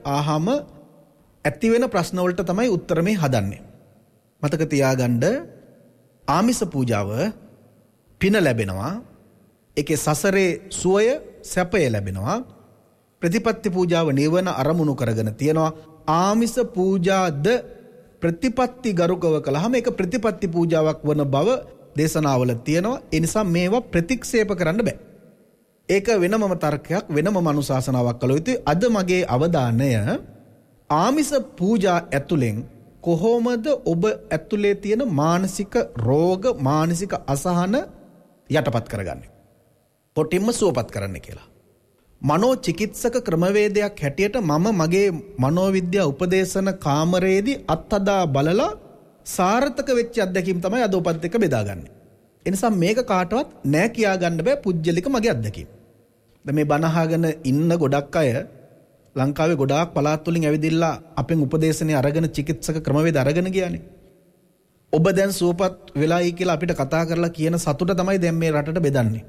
ආහම ඇති වෙන ප්‍රශ්න වලට තමයි උත්තර මේ හදන්නේ. මතක තියාගන්න ආමිස පූජාව පින ලැබෙනවා. ඒකේ සසරේ සුවය සැපය ලැබෙනවා. ප්‍රතිපත්ති පූජාව නිවන අරමුණු කරගෙන තියෙනවා. ආමිස පූජාද ප්‍රතිපත්ති ගරුකව කළාම ඒක ප්‍රතිපත්ති පූජාවක් වන බව දේශනාවල තියෙනවා. ඒ නිසා මේවා ප්‍රතික්ෂේප කරන්න බෑ. ඒක වෙනමම තර්කයක් වෙනමම අනුශාසනාවක් කළ යුතුයි. අද මගේ අවධානය ආමිස පූජා ඇතුලෙන් කොහොමද ඔබ ඇතුලේ තියෙන මානසික රෝග මානසික අසහන යටපත් කරගන්නේ. පොටින්ම සුවපත් කරන්න කියලා. මනෝ චිකිත්සක ක්‍රමවේදයක් හැටියට මම මගේ මනෝවිද්‍යා උපදේශන කාමරයේදී අත්හදා බලලා සාර්ථක වෙච්ච අත්දැකීම් තමයි අද ඔබත් එක්ක බෙදාගන්නේ. ඒ නිසා මේක කාටවත් නෑ කියා ගන්න බෑ පුජ්‍යලික මගේ අත්දැකීම්. දැන් මේ බණ අහගෙන ඉන්න ගොඩක් අය ලංකාවේ ගොඩාක් පළාත් වලින් ඇවිදිලා අපෙන් උපදේශනේ අරගෙන චිකිත්සක ක්‍රමවේද අරගෙන ගියානේ. ඔබ දැන් සුවපත් වෙලායි කියලා අපිට කතා කරලා කියන සතුට තමයි දැන් මේ රටට බෙදන්නේ.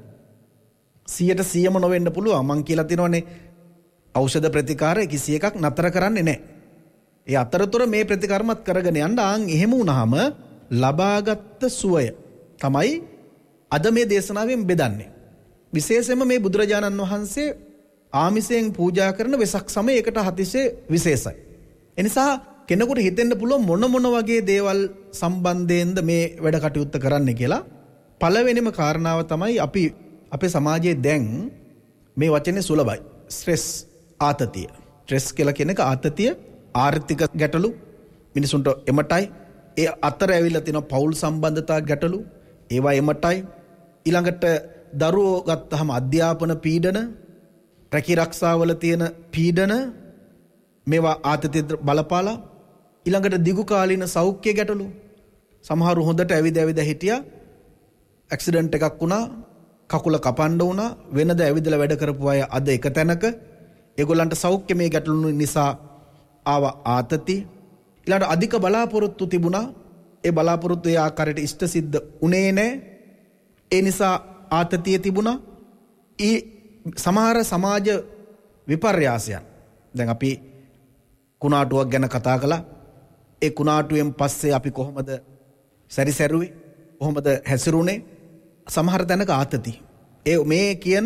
100%ම නොවෙන්න පුළුවන්. මං කියලා තිනවනේ ඖෂධ ප්‍රතිකාර කිසි එකක් නතර කරන්නේ නැහැ. ඒ අතරතුර මේ ප්‍රතිකර්මත් කරගෙන යන්න එහෙම වුණාම ලබාගත් සුවය තමයි අද මේ දේශනාවෙන් බෙදන්නේ. විශේෂයෙන්ම මේ බුදුරජාණන් වහන්සේ ආමිසයෙන් පූජා කරන වෙසක් සමය ඒකට හතිසේ විශේෂයි. එනිසා කෙනෙකුට හිතෙන්න පුළුවන් මොන වගේ දේවල් සම්බන්ධයෙන්ද මේ වැඩ කටයුත්ත කරන්න කියලා. පළවෙනිම කාරණාව තමයි අපි අපේ සමාජයේ දැන් මේ වචනේ සුලභයි. ස්ට්‍රෙස් ආතතිය. ස්ට්‍රෙස් කියලා කියන එක ආතතිය ආර්ථික ගැටලු මිනිසුන්ට එමටයි. ඒ අතර ඇවිල්ලා තියෙන පෞල් සම්බන්ධතා ගැටලු ඒවා එමටයි. ඊළඟට දරුවෝ ගත්තහම අධ්‍යාපන පීඩන රැකී රක්ෂාවල තියෙන පීඩන මේවා ආතතිය බලපාලා ඊළඟට දිගු කාලීන සෞඛ්‍ය ගැටලු සමහරු හොඳට ඇවිද හිටියා ඇක්සිඩන්ට් එකක් වුණා කකුල කපන්න වුණා වෙනද ඇවිදලා වැඩ කරපු අය අද එක තැනක ඒගොල්ලන්ට සෞඛ්‍ය මේ ගැටලු නිසා ආව ආතති ඊළඟට අධික බලාපොරොත්තු තිබුණා ඒ බලාපොරොත්තු ඒ ආකාරයට ඉෂ්ට සිද්ධ උනේ නැහැ ඒ නිසා ආතතිය තිබුණා ඊ සමහර සමාජ විපර්යාසයන් දැන් අපි කුණාටුවක් ගැන කතා කළා ඒ කුණාටුවෙන් පස්සේ අපි කොහොමද සැරිසැරුවේ කොහොමද හැසිරුනේ සමහර තැනක ආතති ඒ මේ කියන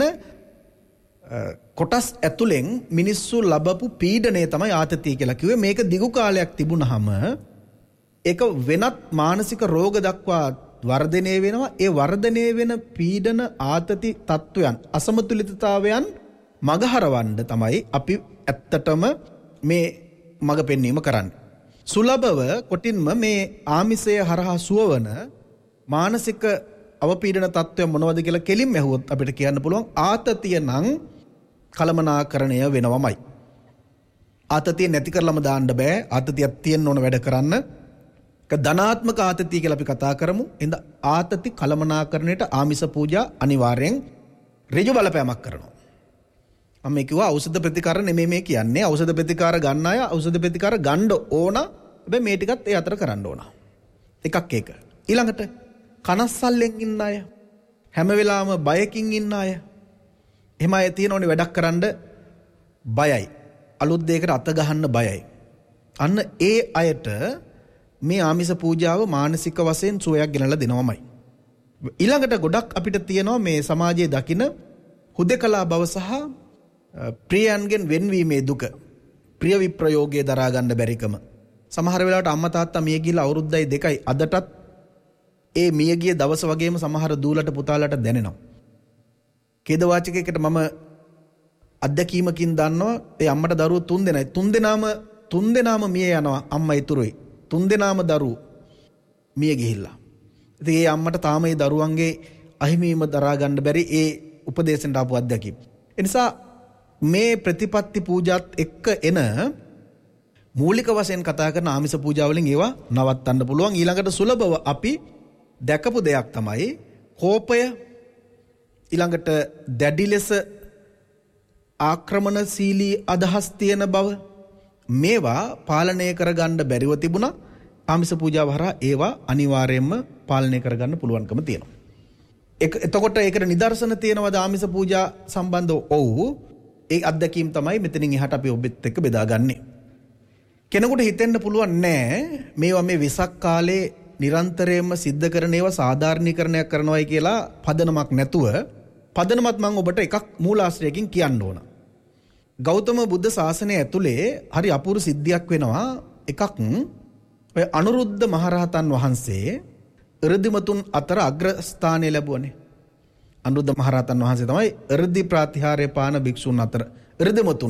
කොටස් ඇතුලෙන් මිනිස්සු ලබපු පීඩනය තමයි ආතතිය කියලා කිව්වේ මේක දිගු කාලයක් තිබුණාම ඒක වෙනත් මානසික රෝග දක්වා වර්ධනය වෙනවා ඒ වර්ධනය වෙන පීඩන ආතති තත්වයන් අසමතුලිතතාවයන් මගහරවන්න තමයි අපි ඇත්තටම මේ මග පෙන්වීම කරන්නේ සුලභව කොටින්ම මේ ආමිසය හරහා සුවවන මානසික අවපීඩන තත්වය මොනවද කියලා කෙලින්ම ඇහුවොත් අපිට කියන්න පුළුවන් ආතතිය නම් කලමනාකරණය වෙනවමයි ආතතිය නැති කරලම දාන්න බෑ ආතතියක් තියෙන්න ඕන වැඩ කරන්න ධනාත්මක ආතතිය කියලා අපි කතා කරමු. එහෙනම් ආතති කලමනාකරණයට ආමිස පූජා අනිවාර්යෙන් ඍජු බලපෑමක් කරනවා. මම කිව්වා ඖෂධ ප්‍රතිකාර නෙමෙයි මේ කියන්නේ. ඖෂධ ප්‍රතිකාර ගන්න අය ඖෂධ ප්‍රතිකාර ගන්න ඕන. හැබැයි මේ ටිකත් ඒ අතර කරන්න ඕන. එකක් ඒක. ඊළඟට කනස්සල්ලෙන් ඉන්න අය හැම වෙලාවෙම බයකින් ඉන්න අය. එහෙම අය තියෙනෝනේ වැඩක් කරන්න බයයි. අලුත් දෙයකට අත ගහන්න බයයි. අන්න ඒ අයට මේ ආමිස පූජාව මානසික වශයෙන් සුවයක් ගෙනලා දෙනවමයි. ඊළඟට ගොඩක් අපිට තියෙනවා මේ සමාජයේ දකින හුදකලා බව සහ ප්‍රියයන්ගෙන් වෙන්වීමේ දුක. ප්‍රිය විප්‍රයෝගයේ දරා ගන්න බැරිකම. සමහර වෙලාවට අම්මා තාත්තා මිය ගිහලා අවුරුද්දයි දෙකයි අදටත් ඒ මිය ගිය දවස වගේම සමහර දූලට පුතාලට දැනෙනවා. කේදවාචකයකට මම අත්දැකීමකින් දන්නවා ඒ අම්මට දරුවෝ 3 දෙනයි. 3 දෙනාම මිය යනවා අම්මා ඉතුරුයි. 3 දෙනාම දරුවෝ මිය ගිහිල්ලා. ඉතින් ඒ අම්මට තාම ඒ දරුවන්ගේ අහිමිවීම දරා ගන්න බැරි ඒ උපදේශෙන්ට ආපු අත්දැකීම්. ඒ නිසා මේ ප්‍රතිපත්ති පූජාත් එක්ක එන මූලික වශයෙන් කතා කරන ආමිස පූජා වලින් ඒවා නවත්තන්න පුළුවන්. ඊළඟට සුලභව අපි දැකපු දෙයක් තමයි කෝපය ඊළඟට දැඩි ලෙස ආක්‍රමණශීලී අදහස් තියෙන බව මේවා පාලනය කරගන්න බැරිව තිබුණා. ආමිස පූජාව හරහා ඒවා අනිවාර්යයෙන්ම පාලනය කරගන්න පුළුවන්කම තියෙනවා. එතකොට ඒකට නිදර්ශන තියෙනවද ආමිස පූජා සම්බන්ධව? ඔව්. ඒ අත්දැකීම් තමයි මෙතනින් එහාට අපි ඔබත් එක්ක බෙදාගන්නේ. කෙනෙකුට හිතෙන්න පුළුවන් නෑ මේවා මේ වෙසක් කාලේ නිරන්තරයෙන්ම සිද්ධ කරන ඒවා සාධාරණීකරණයක් කරනවායි කියලා පදනමක් නැතුව පදනමත් මම ඔබට එකක් මූලාශ්‍රයකින් කියන්න ඕන. ගෞතම බුද්ධ ශාසනය ඇතුලේ හරි අපූර්ව සිද්ධියක් වෙනවා. එකක් ඔය අනුරුද්ධ මහරහතන් වහන්සේ එ르දිමතුන් අතර අග්‍රස්ථානය ලැබුවනේ. අනුරුද්ධ මහරහතන් වහන්සේ තමයි එ르දි ප්‍රාතිහාර්ය පාන භික්ෂුන් අතර එ르දිමතුන්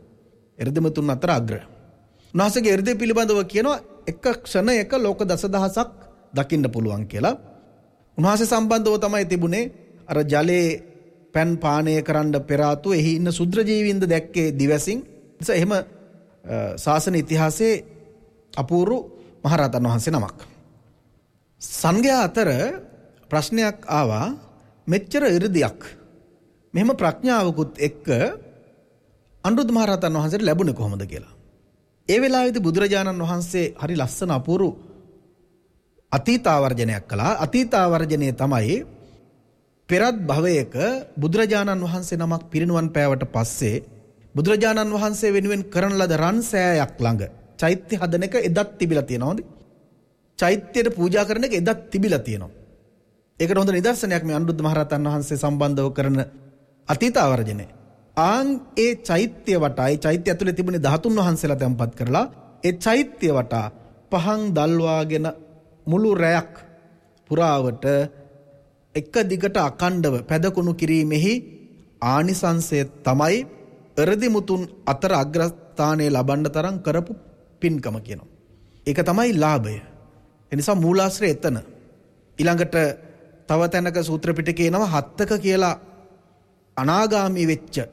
අතර අග්‍ර. උන්වහන්සේගේ එ르දි පිළිබඳව කියනවා එක ක්ෂණයක ලෝක දසදහසක් දකින්න පුළුවන් කියලා. උන්වහන්සේ සම්බන්ධව තමයි තිබුණේ අර ජලයේ පෑන් පානය කරන්න පෙර ආතු එහි ඉන්න සුද්‍ර ජීවීන්ද දැක්කේ දිවසින්. නිසා එහෙම ශාසන ඉතිහාසයේ අපූර්ව මහරහතන් වහන්සේ නමක්. සංඝයා අතර ප්‍රශ්නයක් ආවා මෙච්චර 이르දියක් මෙහෙම ප්‍රඥාවකුත් එක්ක අනුරුද්ධ මහරහතන් වහන්සේට ලැබුණේ කොහොමද කියලා. ඒ වෙලාවේදී බුදුරජාණන් වහන්සේ හරි ලස්සන අපූර්ව අතීතාවර්ජනයක් කළා. අතීතාවර්ජනයේ තමයි පෙරත් භවයක බුදුරජාණන් වහන්සේ නමක් පිරිනුවන් පෑවට පස්සේ බුදුරජාණන් වහන්සේ වෙනුවෙන් කරන ලද රන් සෑයක් ළඟ චෛත්‍ය හදන එක එදත් තිබිලා තියෙනවද? චෛත්‍යයට පූජා කරන එක එදත් තිබිලා තියෙනවා. ඒකට හොඳ නිදර්ශනයක් මේ අනුරුද්ධ මහරහතන් වහන්සේ සම්බන්ධව කරන අතීතාවර්ජනය. ආන් ඒ චෛත්‍ය වටා ඒ චෛත්‍ය ඇතුලේ තිබුණේ 13 වහන්සේලා තැන්පත් කරලා ඒ චෛත්‍ය වටා පහන් දල්වාගෙන මුළු රැයක් පුරාවට එක දිගට අකණ්ඩව පැදකුණු කිරීමෙහි ආනිසංසය තමයි එ르දිමුතුන් අතර අග්‍රස්ථානයේ ලබන්න තරම් කරපු පින්කම කියනවා. ඒක තමයි ලාභය. ඒ නිසා මූලාශ්‍රය එතන. ඊළඟට තව තැනක සූත්‍ර පිටකේ එනවා හත්තක කියලා අනාගාමී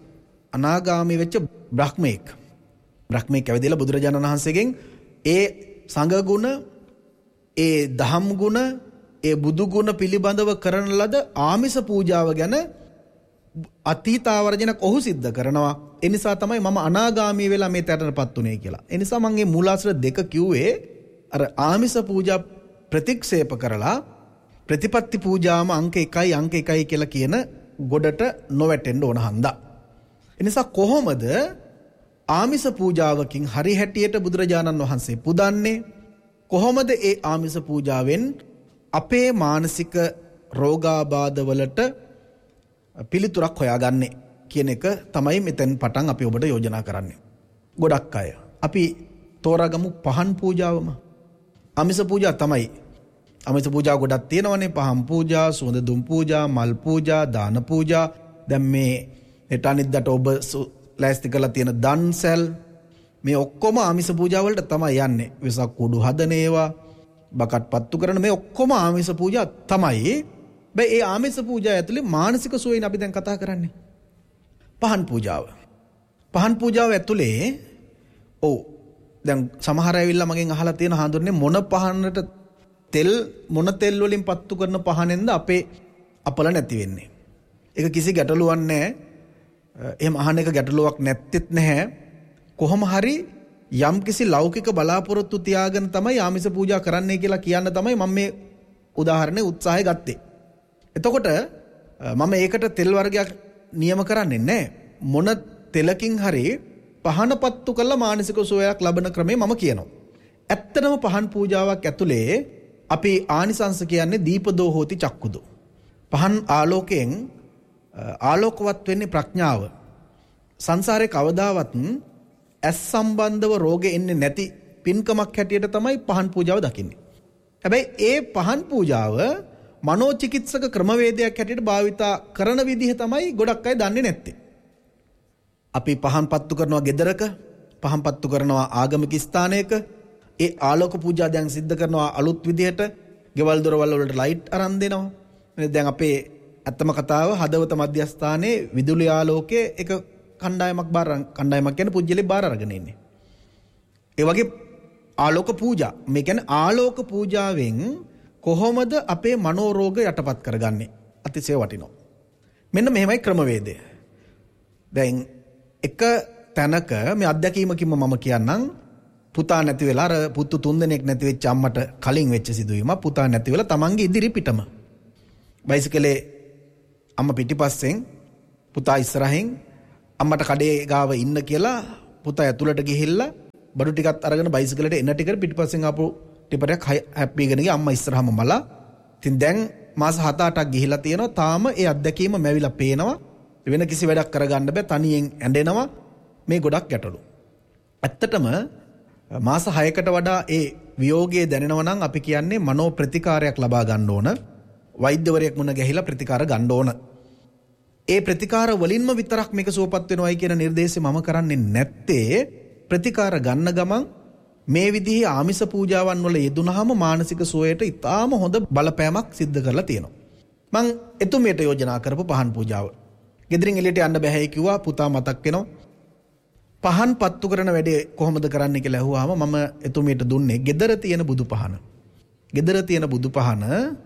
වෙච්ච බ්‍රහ්මෙක් ඇවිදලා බුදුරජාණන් වහන්සේගෙන් ඒ සංඝ ගුණ, ඒ දහම් ගුණ, ඒ බුදු ගුණ පිළිබඳව කරන ලද ආමිස පූජාව ගැන අතීතාවර්ජනක් ඔහු සිද්ධ කරනවා. ඒ නිසා තමයි මම අනාගාමී වෙලා මේ තැනටපත් උනේ කියලා. ඒ නිසා මම මේ මූලාශ්‍ර දෙක කිව්වේ අර ආමිස පූජා ප්‍රතික්ෂේප කරලා ප්‍රතිපත්ති පූජාම අංක 1 කියලා කියන ගොඩට නොවැටෙන්න ඕන හන්දා. එනිසා කොහොමද ආමිස පූජාවකින් හරි හැටියට බුදුරජාණන් වහන්සේ පුදන්නේ? කොහොමද ඒ ආමිස පූජාවෙන් අපේ මානසික රෝගාබාධ වලට පිළිතුරක් හොයාගන්නේ කියන එක තමයි මෙතෙන් පටන් අපි ඔබට යෝජනා කරන්නේ. ගොඩක් අය අපි තෝරාගමු පහන් පූජාවම. ආමිස පූජා තමයි. ආමිස පූජා ගොඩක් තියෙනවනේ. පහන් පූජා, සුවඳ දුම් පූජා, මල් පූජා, දාන පූජා. දැන් මේ හෙට අනිද්දාට ඔබ ලෑස්ති කරලා තියෙන දන්සැල් මේ ඔක්කොම ආමිස පූජා වලට තමයි යන්නේ. වෙසක් කුඩු හදන ඒවා, බකට් පත්තු කරන මේ ඔක්කොම ආමිස පූජා තමයි. ඒ ආමිස පූජා ඇතුලේ මානසික සුවයෙන් අපි දැන් කතා කරන්නේ. පහන් පූජාව ඇතුලේ දැන් සමහර ඇවිල්ලා මගෙන් අහලා තියෙන හඳුන්නේ මොන පහනට මොන තෙල් වලින් පත්තු කරන පහනෙන්ද අපේ අපල නැති වෙන්නේ. ඒක කිසි ගැටලුවක් නැහැ. එහෙම අහන එක ගැටලුවක් නැත්තේත් නැහැ. කොහොම හරි යම් කිසි ලෞකික බලාපොරොත්තු තියාගෙන තමයි ආමිස පූජා කරන්නේ කියලා කියන්න තමයි මම මේ උදාහරණේ උත්සාහය ගත්තේ. එතකොට මම ඒකට තෙල් වර්ගයක් නියම කරන්නේ නැහැ. මොන තෙලකින් හරි පහන පත්තු කරලා මානසික සුවයක් ලබන ක්‍රමය මම කියනවා. ඇත්තටම පහන් පූජාවක් ඇතුලේ අපි ආනිසංස කියන්නේ දීපදෝ හෝති චක්කුදෝ. පහන් ආලෝකයෙන් ආලෝකවත් වෙන්නේ ප්‍රඥාව. සංසාරේ කවදාවත් ඇස් සම්බන්ධව රෝගෙ එන්නේ නැති පින්කමක් හැටියට තමයි පහන් පූජාව දකින්නේ. හැබැයි ඒ පහන් පූජාව මනෝචිකිත්සක ක්‍රමවේදයක් හැටියට භාවිතා කරන විදිහ තමයි ගොඩක් අය දන්නේ නැත්තේ. අපි පහන් පත්තු කරනවා ගෙදරක, පහන් පත්තු කරනවා ආගමික ස්ථානයක, ඒ ආලෝක පූජා දැන් සිද්ධ කරනවා අලුත් විදිහට, ගෙවල් දොරවල් වලට ලයිට් අරන් දෙනවා. දැන් අපේ ඇත්තම කතාව හදවත මධ්‍යස්ථානයේ විදුලි ආලෝකයේ එක කණ්ඩායමක් කියන්නේ පුජ්‍යලේ බාර අරගෙන ඉන්නේ. ඒ වගේ ආලෝක පූජා, මේ කියන්නේ ආලෝක පූජාවෙන් කොහොමද අපේ මනෝරෝග යටපත් කරගන්නේ? අතිශය වටිනවා. මෙන්න මෙහෙමයි ක්‍රමවේදය. දැන් එක තැනක මේ අත්දැකීමකින්ම මම කියන්නම්. පුතා නැති වෙලා අර පුතු 3 දෙනෙක් නැති වෙච්ච අම්මට කලින් වෙච්ච සිදුවීම. පුතා නැති වෙලා තමන්ගේ ඉදිරි පිටම බයිසිකලේ අම්ම පිටිපස්සෙන් පුතා ඉස්සරහින් අම්මට කඩේ ගාව ඉන්න කියලා පුතා ඇතුළට ගිහිල්ලා බඩු ටිකක් අරගෙන බයිසිකලෙට එන ටිකට පිටිපස්සෙන් ආපු ටිපරයක් හැප්පීගෙන ගියා අම්මා ඉස්සරහම මලා. ඉතින් දැන් මාස 7-8ක් ගිහිලා තියෙනවා. තාම ඒ අත්දැකීම මැවිලා පේනවා. වෙන කිසි වැඩක් කරගන්න බෑ. තනියෙන් ඇඬෙනවා. මේ ගොඩක් ගැටලු. ඇත්තටම මාස 6කට වඩා ඒ වියෝගයේ දැනෙනවා නම් අපි කියන්නේ මනෝ ප්‍රතිකාරයක් ලබා ගන්න ඕන. වෛද්‍යවරයෙක් මුණ ගැහිලා ප්‍රතිකාර ගන්න ඕන. ඒ ප්‍රතිකාර වලින්ම විතරක් මේක සුවපත් වෙනවයි කියන නිර්දේශය මම කරන්නේ නැත්තේ ප්‍රතිකාර ගන්න ගමන් මේ විදිහේ ආමිස පූජාවන් වල යෙදුනහම මානසික සුවයට ඉතාම හොඳ බලපෑමක් සිද්ධ කරලා තියෙනවා. මං එතුමියට යෝජනා කරපු පහන් පූජාව. ගෙදරින් එළියට යන්න බැහැ කිව්වා පුතා මතක් වෙනවා. පහන් පත්තු කරන වැඩේ කොහොමද කරන්න කියලා ඇහුවාම මම එතුමියට දුන්නේ ගෙදර තියෙන බුදු පහන. ගෙදර තියෙන බුදු පහන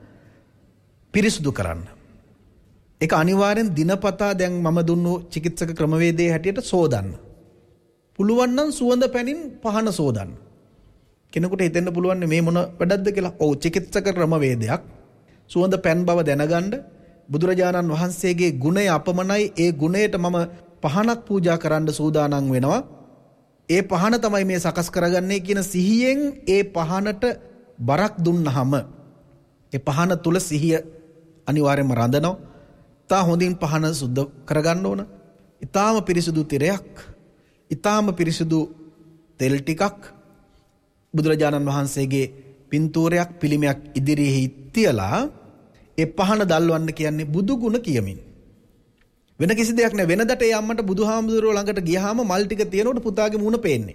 පිරිසුදු කරන්න. ඒක අනිවාර්යෙන් දිනපතා දැන් මම දුන්නු චිකිත්සක ක්‍රමවේදයේ හැටියට සෝදන්න. පුළුවන් නම් සුවඳ පැනින් පහන සෝදන්න. කෙනෙකුට හිතෙන්න පුළුවන් මේ මොන වැඩක්ද කියලා. ඔව් චිකිත්සක ක්‍රමවේදයක්. සුවඳ පැන් බව දැනගන්න බුදුරජාණන් වහන්සේගේ ගුණය අපමණයි. ඒ ගුණයට මම පහනක් පූජා කරන්න සූදානම් වෙනවා. ඒ පහන තමයි මේ සකස් කරගන්නේ කියන සිහියෙන් ඒ පහනට බරක් දුන්නහම ඒ පහන තුල සිහිය අනිවාර්යයෙන්ම රඳනවා. තා හොඳින් පහන සුද්ධ කරගන්න ඕන. ඊටාම පිරිසුදු තිරයක්, ඊටාම පිරිසුදු තෙල් ටිකක් බුදුරජාණන් වහන්සේගේ පින්තූරයක් පිළිමයක් ඉදිරියේ තියලා ඒ පහන දල්වන්න කියන්නේ බුදු ගුණ කියමින්. වෙන කිසි දෙයක් නෑ. වෙනදට ඒ අම්මට බුදුහාමුදුරුවෝ ළඟට ගියාම මල් ටික තියෙනකොට පුතාගේ මූණ පේන්නේ.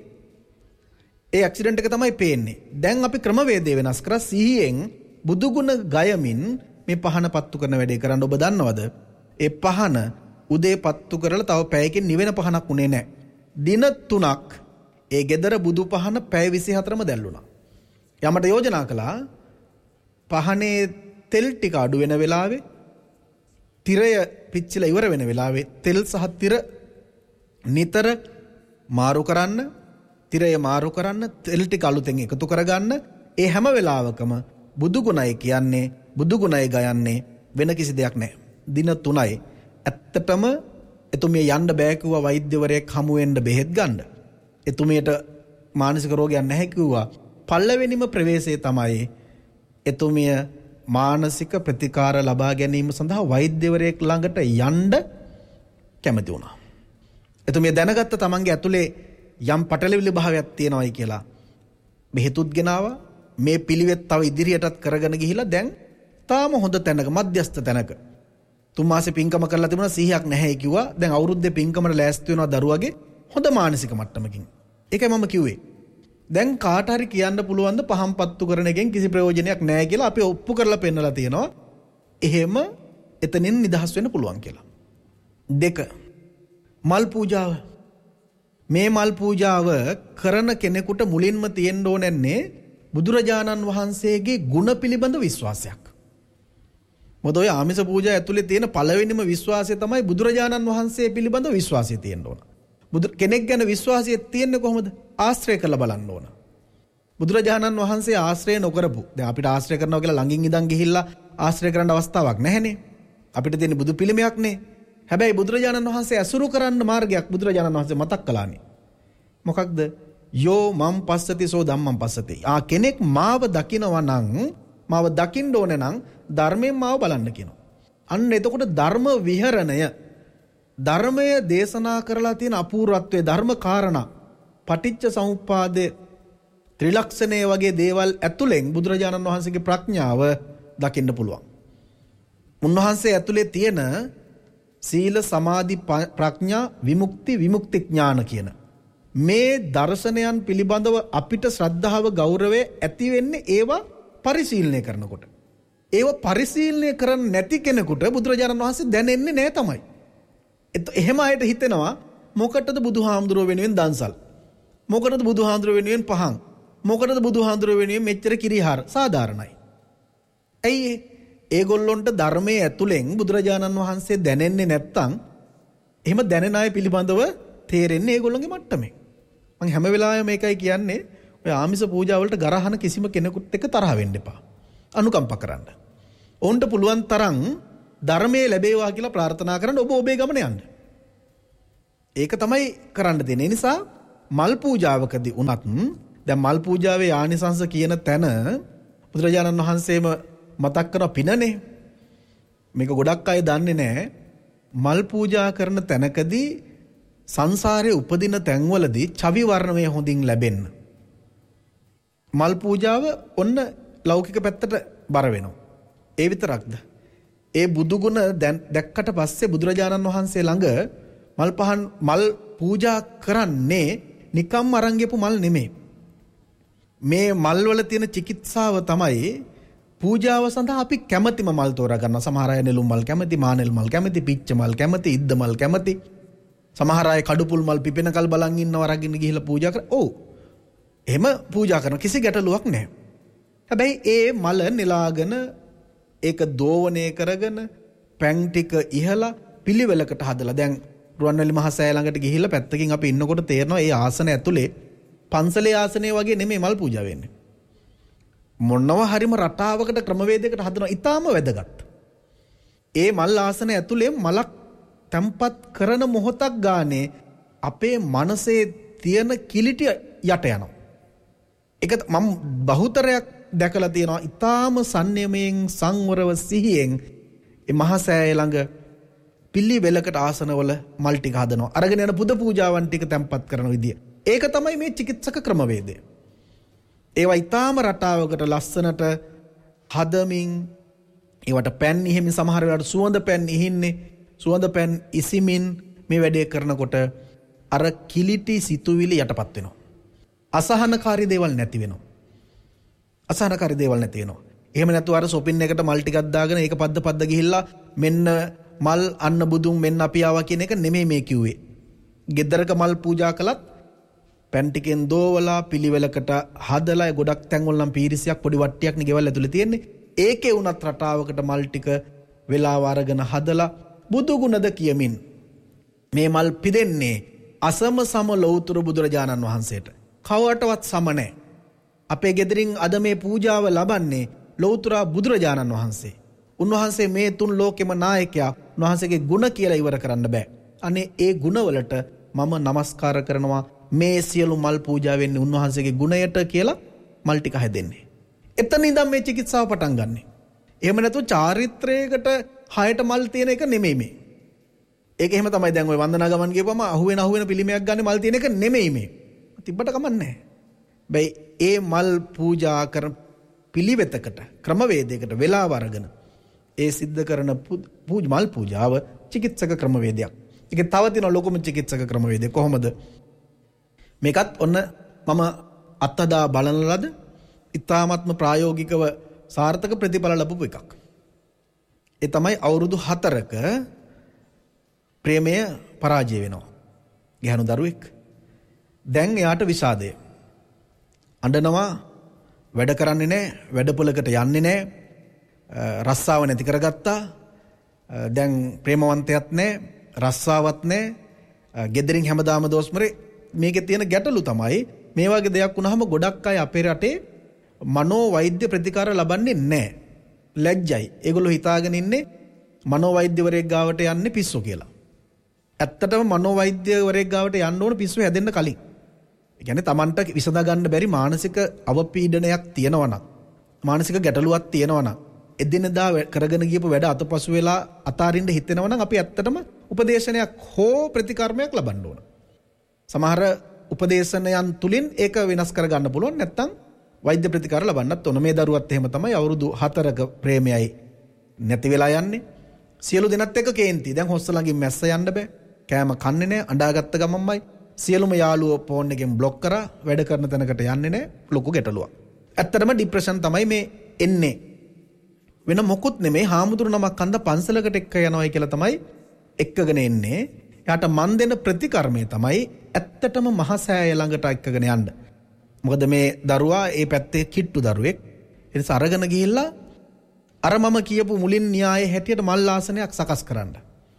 ඒ ඇක්සිඩන්ට් එක තමයි පේන්නේ. දැන් අපි ක්‍රමවේදය වෙනස් කරලා සිහියෙන් බුදු ගුණ ගයමින් මේ පහන පත්තු කරන වැඩේ කරන්න. ඔබ දන්නවද? ඒ පහන උදේ පත්තු කරලා තව පැයකින් නිවෙන පහනක් උනේ නැහැ. දින 3ක් ඒ ගෙදර බුදු පහන පැය 24ම දැල්ලුණා. යමට යෝජනා කළා පහනේ තෙල් ටික අඩු වෙන වෙලාවේ තිරය පිච්චිලා ඉවර වෙන වෙලාවේ තෙල් සහ තිර නිතර මාරු කරන්න, තිරය මාරු කරන්න, තෙල් ටික අලුතෙන් එකතු කරගන්න. ඒ හැම වෙලාවකම බුදු ගුණයි කියන්නේ, බුදු ගුණයි ගයන්නේ, වෙන කිසි දෙයක් නැහැ. දින 3යි. ඇත්තටම එතුමිය යන්න බෑ කිව්වා වෛද්‍යවරයෙක් හමු වෙන්න බෙහෙත් ගන්න. එතුමියට මානසික රෝගයක් නැහැ කිව්වා. පළවෙනිම ප්‍රවේශය තමයි එතුමිය මානසික ප්‍රතිකාර ලබා ගැනීම සඳහා වෛද්‍යවරයෙක් ළඟට යන්න කැමති වුණා. එතුමිය දැනගත්ත තමන්ගේ ඇතුලේ යම් පටලවිලි භාවයක් තියෙනවායි කියලා. බෙහෙතුත් ගෙනාවා. මේ පිළිවෙත් තව ඉදිරියටත් කරගෙන ගිහිලා දැන් තාම හොඳ තැනක, මධ්‍යස්ථ තැනක. 3 මාසේ පින්කම කරලා තිබුණා 100ක් නැහැ කිව්වා. දැන් අවුරුද්දේ පින්කමට ලෑස්ති වෙනවා දරුවගේ හොඳ මානසික මට්ටමකින්. ඒකයි මම කිව්වේ. දැන් කාට හරි කියන්න පුළුවන් ද පහන් පත්තු කරන එකෙන් කිසි ප්‍රයෝජනයක් නැහැ කියලා අපි ඔප්පු කරලා පෙන්නලා තියෙනවා. එහෙම එතනින් නිදහස් වෙන්න පුළුවන් කියලා. 2. මල් පූජාව. මේ මල් පූජාව කරන කෙනෙකුට මුලින්ම තියෙන්න ඕනන්නේ බුදුරජාණන් වහන්සේගේ ගුණ පිළිබඳ විශ්වාසයක්. මොකද ඔය ආමිස පූජා ඇතුලේ තියෙන පළවෙනිම විශ්වාසය තමයි බුදුරජාණන් වහන්සේ පිළිබඳ විශ්වාසය තියෙන්න ඕන. කෙනෙක් ගැන විශ්වාසය තියෙන්නේ කොහොමද? ආශ්‍රය කරලා බලන්න ඕන. බුදුරජාණන් වහන්සේ ආශ්‍රය නොකරපු. දැන් අපිට ආශ්‍රය කරනවා කියලා ළඟින් ඉඳන් ගිහිල්ලා ආශ්‍රය කරන්න අවස්ථාවක් නැහැනේ. අපිට තියෙන බුදු පිළිමයක් නේ. හැබැයි බුදුරජාණන් වහන්සේ අසුරු කරන්න මාර්ගයක් බුදුරජාණන් වහන්සේ මතක් කළානේ. මොකක්ද? යෝ මම් පස්සති සෝ ධම්මං පස්සති. කෙනෙක් මාව දකිනවා නම්, මාව දකින්න ඕනේ නම් ධර්මයෙන් මාව බලන්න කියනවා. අන්න එතකොට ධර්ම විහරණය, ධර්මය දේශනා කරලා තියෙන අපූර්වත්වයේ ධර්ම කාරණා, පටිච්ච සමුප්පාදේ, ත්‍රිලක්ෂණය වගේ දේවල් ඇතුලෙන් බුදුරජාණන් වහන්සේගේ ප්‍රඥාව දකින්න පුළුවන්. උන්වහන්සේ ඇතුලේ තියෙන සීල සමාධි ප්‍රඥා විමුක්ති විමුක්ති ඥාන කියන මේ දර්ශනයන් පිළිබඳව අපිට ශ්‍රද්ධාව ගෞරවය ඇති වෙන්නේ ඒවා පරිශීලනය කරනකොට. ඒවා පරිශීලනය කරන්නේ නැති කෙනෙකුට බුදුරජාණන් වහන්සේ දැනෙන්නේ නැහැ තමයි. එහෙම අයට හිතෙනවා මොකටද බුදුහාමුදුරුවෝ වෙනුවෙන් දන්සල්, මොකටද බුදුහාමුදුරුවෝ වෙනුවෙන් පහන්, මොකටද බුදුහාමුදුරුවෝ වෙනුවෙන් මෙච්චර කිරිහාර. සාධාරණයි. ඇයි ඒගොල්ලොන්ට ධර්මයේ ඇතුලෙන් බුදුරජාණන් වහන්සේ දැනෙන්නේ නැත්තම් එහෙම දැනෙන අය පිළිබඳව තේරෙන්නේ ඒගොල්ලොන්ගේ මට්ටමේ. මම හැම වෙලාවෙම මේකයි කියන්නේ, ඔය ආමිස පූජා වලට ගරහන කිසිම කෙනෙකුට එක්ක තරහ වෙන්න එපා. අනුකම්ප කරන්න. ඔවුන්ට පුළුවන් තරම් ධර්මයේ ලැබේවා කියලා ප්‍රාර්ථනා කරන්න ඔබ ඔබේ ගමන යන්න. ඒක තමයි කරන්න තියෙන්නේ. ඒ නිසා මල් පූජාවකදී උනත් දැන් මල් පූජාවේ ආනිසංස කියන තැන බුදුරජාණන් වහන්සේම මතක් කරන පිනනේ. මේක ගොඩක් අය දන්නේ නැහැ. මල් පූජා කරන තැනකදී සංසාරයේ උපදින තැන්වලදී චවි වර්ණමය හොඳින් ලැබෙන්න. මල් පූජාව ඔන්න ලෞකික පැත්තට බර වෙනවා. ඒ විතරක්ද? ඒ බුදුගුණ දැක්කට පස්සේ බුදුරජාණන් වහන්සේ ළඟ මල් පූජා කරන්නේ නිකම්ම අරන් ගියපු මල් නෙමෙයි. මේ මල් වල තියෙන චිකිත්සාව තමයි පූජාව සඳහා අපි කැමැතිම මල් තෝරා ගන්නවා. සමහර අය නෙළුම් මල් කැමැති, මානෙල් මල් කැමැති, පිච්ච මල් කැමැති, ඉද්ද මල් කැමැති. සමහර අය කඩුපුල් මල් පිපෙනකල් බලන් ඉන්නවා රගින්න ගිහිල්ලා පූජා කර. ඔව්. එහෙම පූජා කරන කිසි ගැටලුවක් නැහැ. හැබැයි ඒ මල නෙලාගෙන ඒක දෝවණය කරගෙන පැන් ටික ඉහලා පිළිවෙලකට හදලා දැන් රුවන්වැලි මහ සෑය ළඟට ගිහිල්ලා පැත්තකින් අපි ඉන්නකොට තේරෙනවා ඒ ආසන ඇතුලේ පන්සලේ ආසනය වගේ නෙමෙයි මල් පූජා වෙන්නේ. මොනවා හරිම රටාවකට ක්‍රමවේදයකට හදනවා. ඊටාම වැදගත්. ඒ මල් ආසන ඇතුලේ මලක් තැම්පත් කරන මොහොතක් ගානේ අපේ මනසේ තියෙන කිලිටි යට යනවා. ඒක මම බහුතරයක් දැකලා තියෙනවා. ඊටාම සංයමයෙන් සංවරව සිහියෙන් ඒ මහ සෑය ළඟ පිළිවෙලකට ආසනවල මල් ටික හදනවා. අරගෙන යන පුද පූජාවන් ටික තැම්පත් කරන විදිය. ඒක තමයි මේ චිකිත්සක ක්‍රමවේදය. ඒවා ඊටාම රටාවකට ලස්සනට හදමින් ඒවට පැන් ඉහිමින් සමහර වෙලාවට සුවඳ පැන් ඉහින්නේ සුවඳ පැන් ඉසිමින් මේ වැඩේ කරනකොට අර කිලිටි සිතුවිලි යටපත් වෙනවා. අසහනකාරී දේවල් නැති වෙනවා. අසහනකාරී දේවල් නැති වෙනවා. එහෙම නැතුව අර shopping එකට මල් ටිකක් දාගෙන ඒක පද්ද ගිහිල්ලා මෙන්න මල් අන්න බුදුන් මෙන්න අපි ආවා කියන එක නෙමෙයි මේ කිව්වේ. ගෙදරක මල් පූජා කළත් පැන් ටිකෙන් දෝවලා පිළිවෙලකට හදලා ගොඩක් තැන්වල නම් පීරිසියක් පොඩි වට්ටියක් නේ ගෙවල් ඇතුලේ තියෙන්නේ. ඒකේ උනත් රටාවකට මල් ටික වෙලාව අරගෙන හදලා බුදු ගුණද කියමින් මේ මල් පිදෙන්නේ අසම සම ලෞතර බුදුරජාණන් වහන්සේට. කවටවත් සම නැහැ. අපේ ගෙදරින් අද මේ පූජාව ලබන්නේ ලෞතර බුදුරජාණන් වහන්සේ. උන්වහන්සේ මේ තුන් ලෝකෙම නායකයා. උන්වහන්සේගේ ගුණ කියලා ඉවර කරන්න බෑ. අනේ ඒ ගුණවලට මම নমස්කාර කරනවා. මේ සියලු මල් පූජා වෙන්නේ උන්වහන්සේගේ ගුණයට කියලා මල් ටික හැදෙන්නේ. එතන ඉඳන් මේ චිකිත්සාව පටන් ගන්නෙ. එහෙම නැතු චාරිත්‍රයකට 6ට මල් තියෙන එක නෙමෙයි මේ. ඒක එහෙම තමයි දැන් ඔය වන්දනා ගමන් ගියපම අහුවෙන පිළිමයක් ගන්න මල් තියෙන එක නෙමෙයි මේ. තිබ්බට කමක් නැහැ. බයි ඒ මල් පූජා කරන පිළිවෙතකට ක්‍රමවේදයකට වෙලාව අරගෙන ඒ සිද්ධ කරන මල් පූජාව චිකිත්සක ක්‍රමවේදයක්. ඒකේ තව තියෙන ලොකුම චිකිත්සක ක්‍රමවේදය කොහොමද? මේකත් ඔන්න මම අත්දා බලන ලද ඉතාමත්ම ප්‍රායෝගිකව සාර්ථක ප්‍රතිඵල ලැබපු එකක්. ඒ තමයි අවුරුදු 4ක ප්‍රේමය පරාජය වෙනවා. ගැහණු දරුවෙක්. දැන් එයාට විෂාදය. අඬනවා, වැඩ කරන්නේ නැහැ, වැඩපොලකට යන්නේ නැහැ, රස්සාව නැති කරගත්තා. දැන් ප්‍රේමවන්තයත් නැහැ, රස්සාවක් නැහැ, ගෙදරින් හැමදාම දොස්මරේ. මේකේ තියෙන ගැටලු තමයි මේ වගේ දෙයක් වුණාම ගොඩක් අය අපේ රටේ මනෝ වෛද්‍ය ප්‍රතිකාර ලබන්නේ නැහැ. ලැජ්ජයි. ඒගොල්ලෝ හිතාගෙන ඉන්නේ මනෝ වෛද්‍යවරයෙක් ගාවට යන්නේ පිස්සු කියලා. ඇත්තටම මනෝ වෛද්‍යවරයෙක් ගාවට යන්න ඕන පිස්සු හැදෙන්න කලින්. ඒ කියන්නේ Tamanට විසඳා ගන්න බැරි මානසික අවපීඩනයක් තියෙනවා නම්, මානසික ගැටලුවක් තියෙනවා නම්, එදිනදා කරගෙන ගියපු වැඩ අතපසු වෙලා අතාරින්න හිතෙනවා නම් අපි ඇත්තටම උපදේශනයක් හෝ ප්‍රතිකර්මයක් ලබන්න ඕන. සමහර උපදේශනයන් තුලින් ඒක වෙනස් කරගන්න පුළුවන්. නැත්නම් වෛද්‍ය ප්‍රතිකාර ලබන්නත් ඕන. මේ දරුවත් එහෙම තමයි අවුරුදු 4ක ප්‍රේමයයි නැති වෙලා යන්නේ. සියලු දෙනත් එක්ක කේන්ති. දැන් හොස්ස ළඟින් මැස්ස යන්න බෑ. කෑම කන්නේ නැහැ. අඬාගත්ත ගමන්මයි සියලුම යාළුවෝ ෆෝන් එකෙන් બ્લોක් කරා. වැඩ කරන තැනකට යන්නේ නැහැ. ලොකු ගැටලුවක්. ඇත්තටම ડિප්‍රෙෂන් තමයි මේ එන්නේ. වෙන මොකුත් නෙමෙයි. හාමුදුරු නමක් කන්ද පන්සලකට එක්ක යනවායි කියලා තමයි එක්කගෙන එන්නේ. යාට මන් දෙන ප්‍රතිකර්මය තමයි ඇත්තටම මහසෑය ළඟට එක්කගෙන යන්න. මොකද මේ දරුවා ඒ පැත්තේ කිට්ටු දරුවෙක්. ඒ නිසා අරගෙන ගිහිල්ලා අර මම කියපු මුලින් න්‍යායයේ හැටියට මල් ආසනයක් සකස් කරන්න.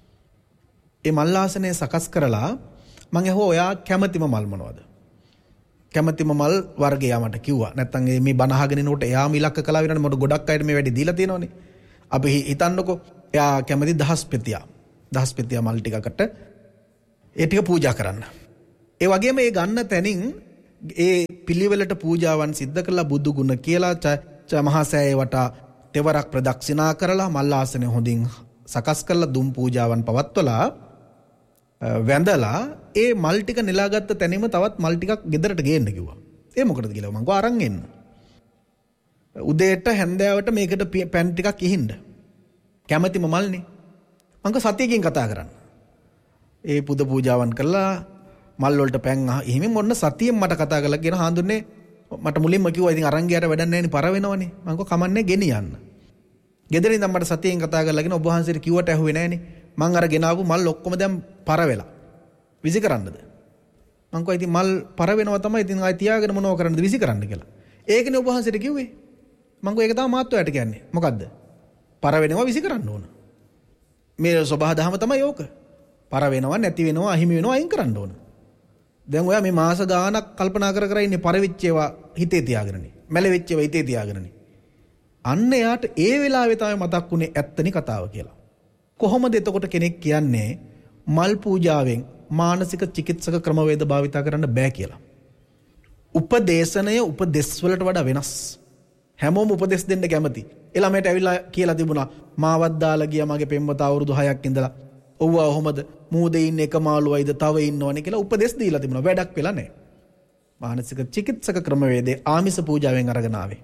ඒ මල් ආසනය සකස් කරලා මම ඇහුවා ඔයා කැමතිම මල් මොනවද? කැමතිම මල් වර්ගය මට කිව්වා. නැත්තම් මේ බණ අහගෙන ඉනකොට එයාම ඉලක්ක කළා වෙනනේ මට ගොඩක් අයට මේ වැඩි දීලා තියෙනවනේ. අපි හිතන්නකෝ එයා කැමති දහස් පෙතියා මල් ටිකකට ඒ ටික පූජා කරන්න. ඒ වගේම ඒ ගන්න තැනින් ඒ පිළිවෙලට පූජාවන් සිද්ධ කරලා බුදු ගුණ කියලා මහා සෑය වටා තෙවරක් ප්‍රදක්ෂිනා කරලා මල් ආසනය හොඳින් සකස් කරලා දුම් පූජාවන් පවත්වලා වැඳලා ඒ මල් ටික නෙලාගත්ත තැනීම තවත් මල් ටිකක් ගෙදරට ගේන්න කිව්වා. ඒ මොකටද කියලා මං ගෝ අරන් එන්න. උදේට හැන්දෑවට මේකට පැන් ටිකක් ඉහින්න. කැමැතිම මල්නේ. මං ගෝ සතියකින් කතා කරන්න. ඒ පුද පූජාවන් කළා මල් වලට පැන් ඉහිමින් මොන්න සතියෙන් මට කතා කරලා කියන හාඳුන්නේ මට මුලින්ම කිව්වා ඉතින් අරන් ගියට වැඩක් නැහැ නේ පර වෙනවනේ. මං ගෝ කමන්නේ ගෙනියන්න. ගෙදරින් ඉඳන් මට සතියෙන් කතා කරලා කියන ඔබ වහන්සේට කිව්වට ඇහුවේ නැහනේ. මං අර ගෙනාවු මල් ඔක්කොම දැන් පර වෙලා. විසි කරන්නද? මං කිව්වා ඉතින් මල් පර වෙනවා තමයි ඉතින් ආයි තියාගෙන මොනව කරන්නද විසි කරන්න කියලා. ඒකනේ ඔබ වහන්සේට කිව්වේ. මං කිව්වා ඒක තමයි මාත්වයට කියන්නේ. මොකද්ද? පර වෙනවා විසි කරන්න ඕන. මේ සබහා දහම තමයි ඕක. පර වෙනවා නැති වෙනවා අහිමි වෙනවා අයින් කරන්න ඕන. දැන් ඔයා මේ මාස ගාණක් කල්පනා කර ඉන්නේ පරවිච්ච ඒවා හිතේ තියාගෙනනේ. මැලෙවිච්ච ඒවා හිතේ තියාගෙනනේ. අන්න එයාට ඒ වෙලාවේ තමයි මතක් වුනේ ඇත්තනි කතාව කියලා. කොහොමද එතකොට කෙනෙක් කියන්නේ මල් පූජාවෙන් මානසික චිකිත්සක ක්‍රමවේද භාවිතා කරන්න බෑ කියලා. උපදේශනය උපදෙස් වලට වඩා වෙනස්. හැමෝම උපදෙස් දෙන්න කැමති. ළමයට ඇවිල්ලා කියලා තිබුණා මාවත් දාලා ගියා මගේ පෙම්වතා අවුරුදු 6ක් ඉඳලා. ඔව්ව ඔහොමද මූදේ ඉන්නේ එක මාළුවයිද තව ඉන්නවනේ කියලා උපදෙස් දීලා තිබුණා. වැඩක් වෙලා නැහැ. මානසික චිකිත්සක ක්‍රමවේදේ ආමිස පූජාවෙන් අරගෙන ආවේ.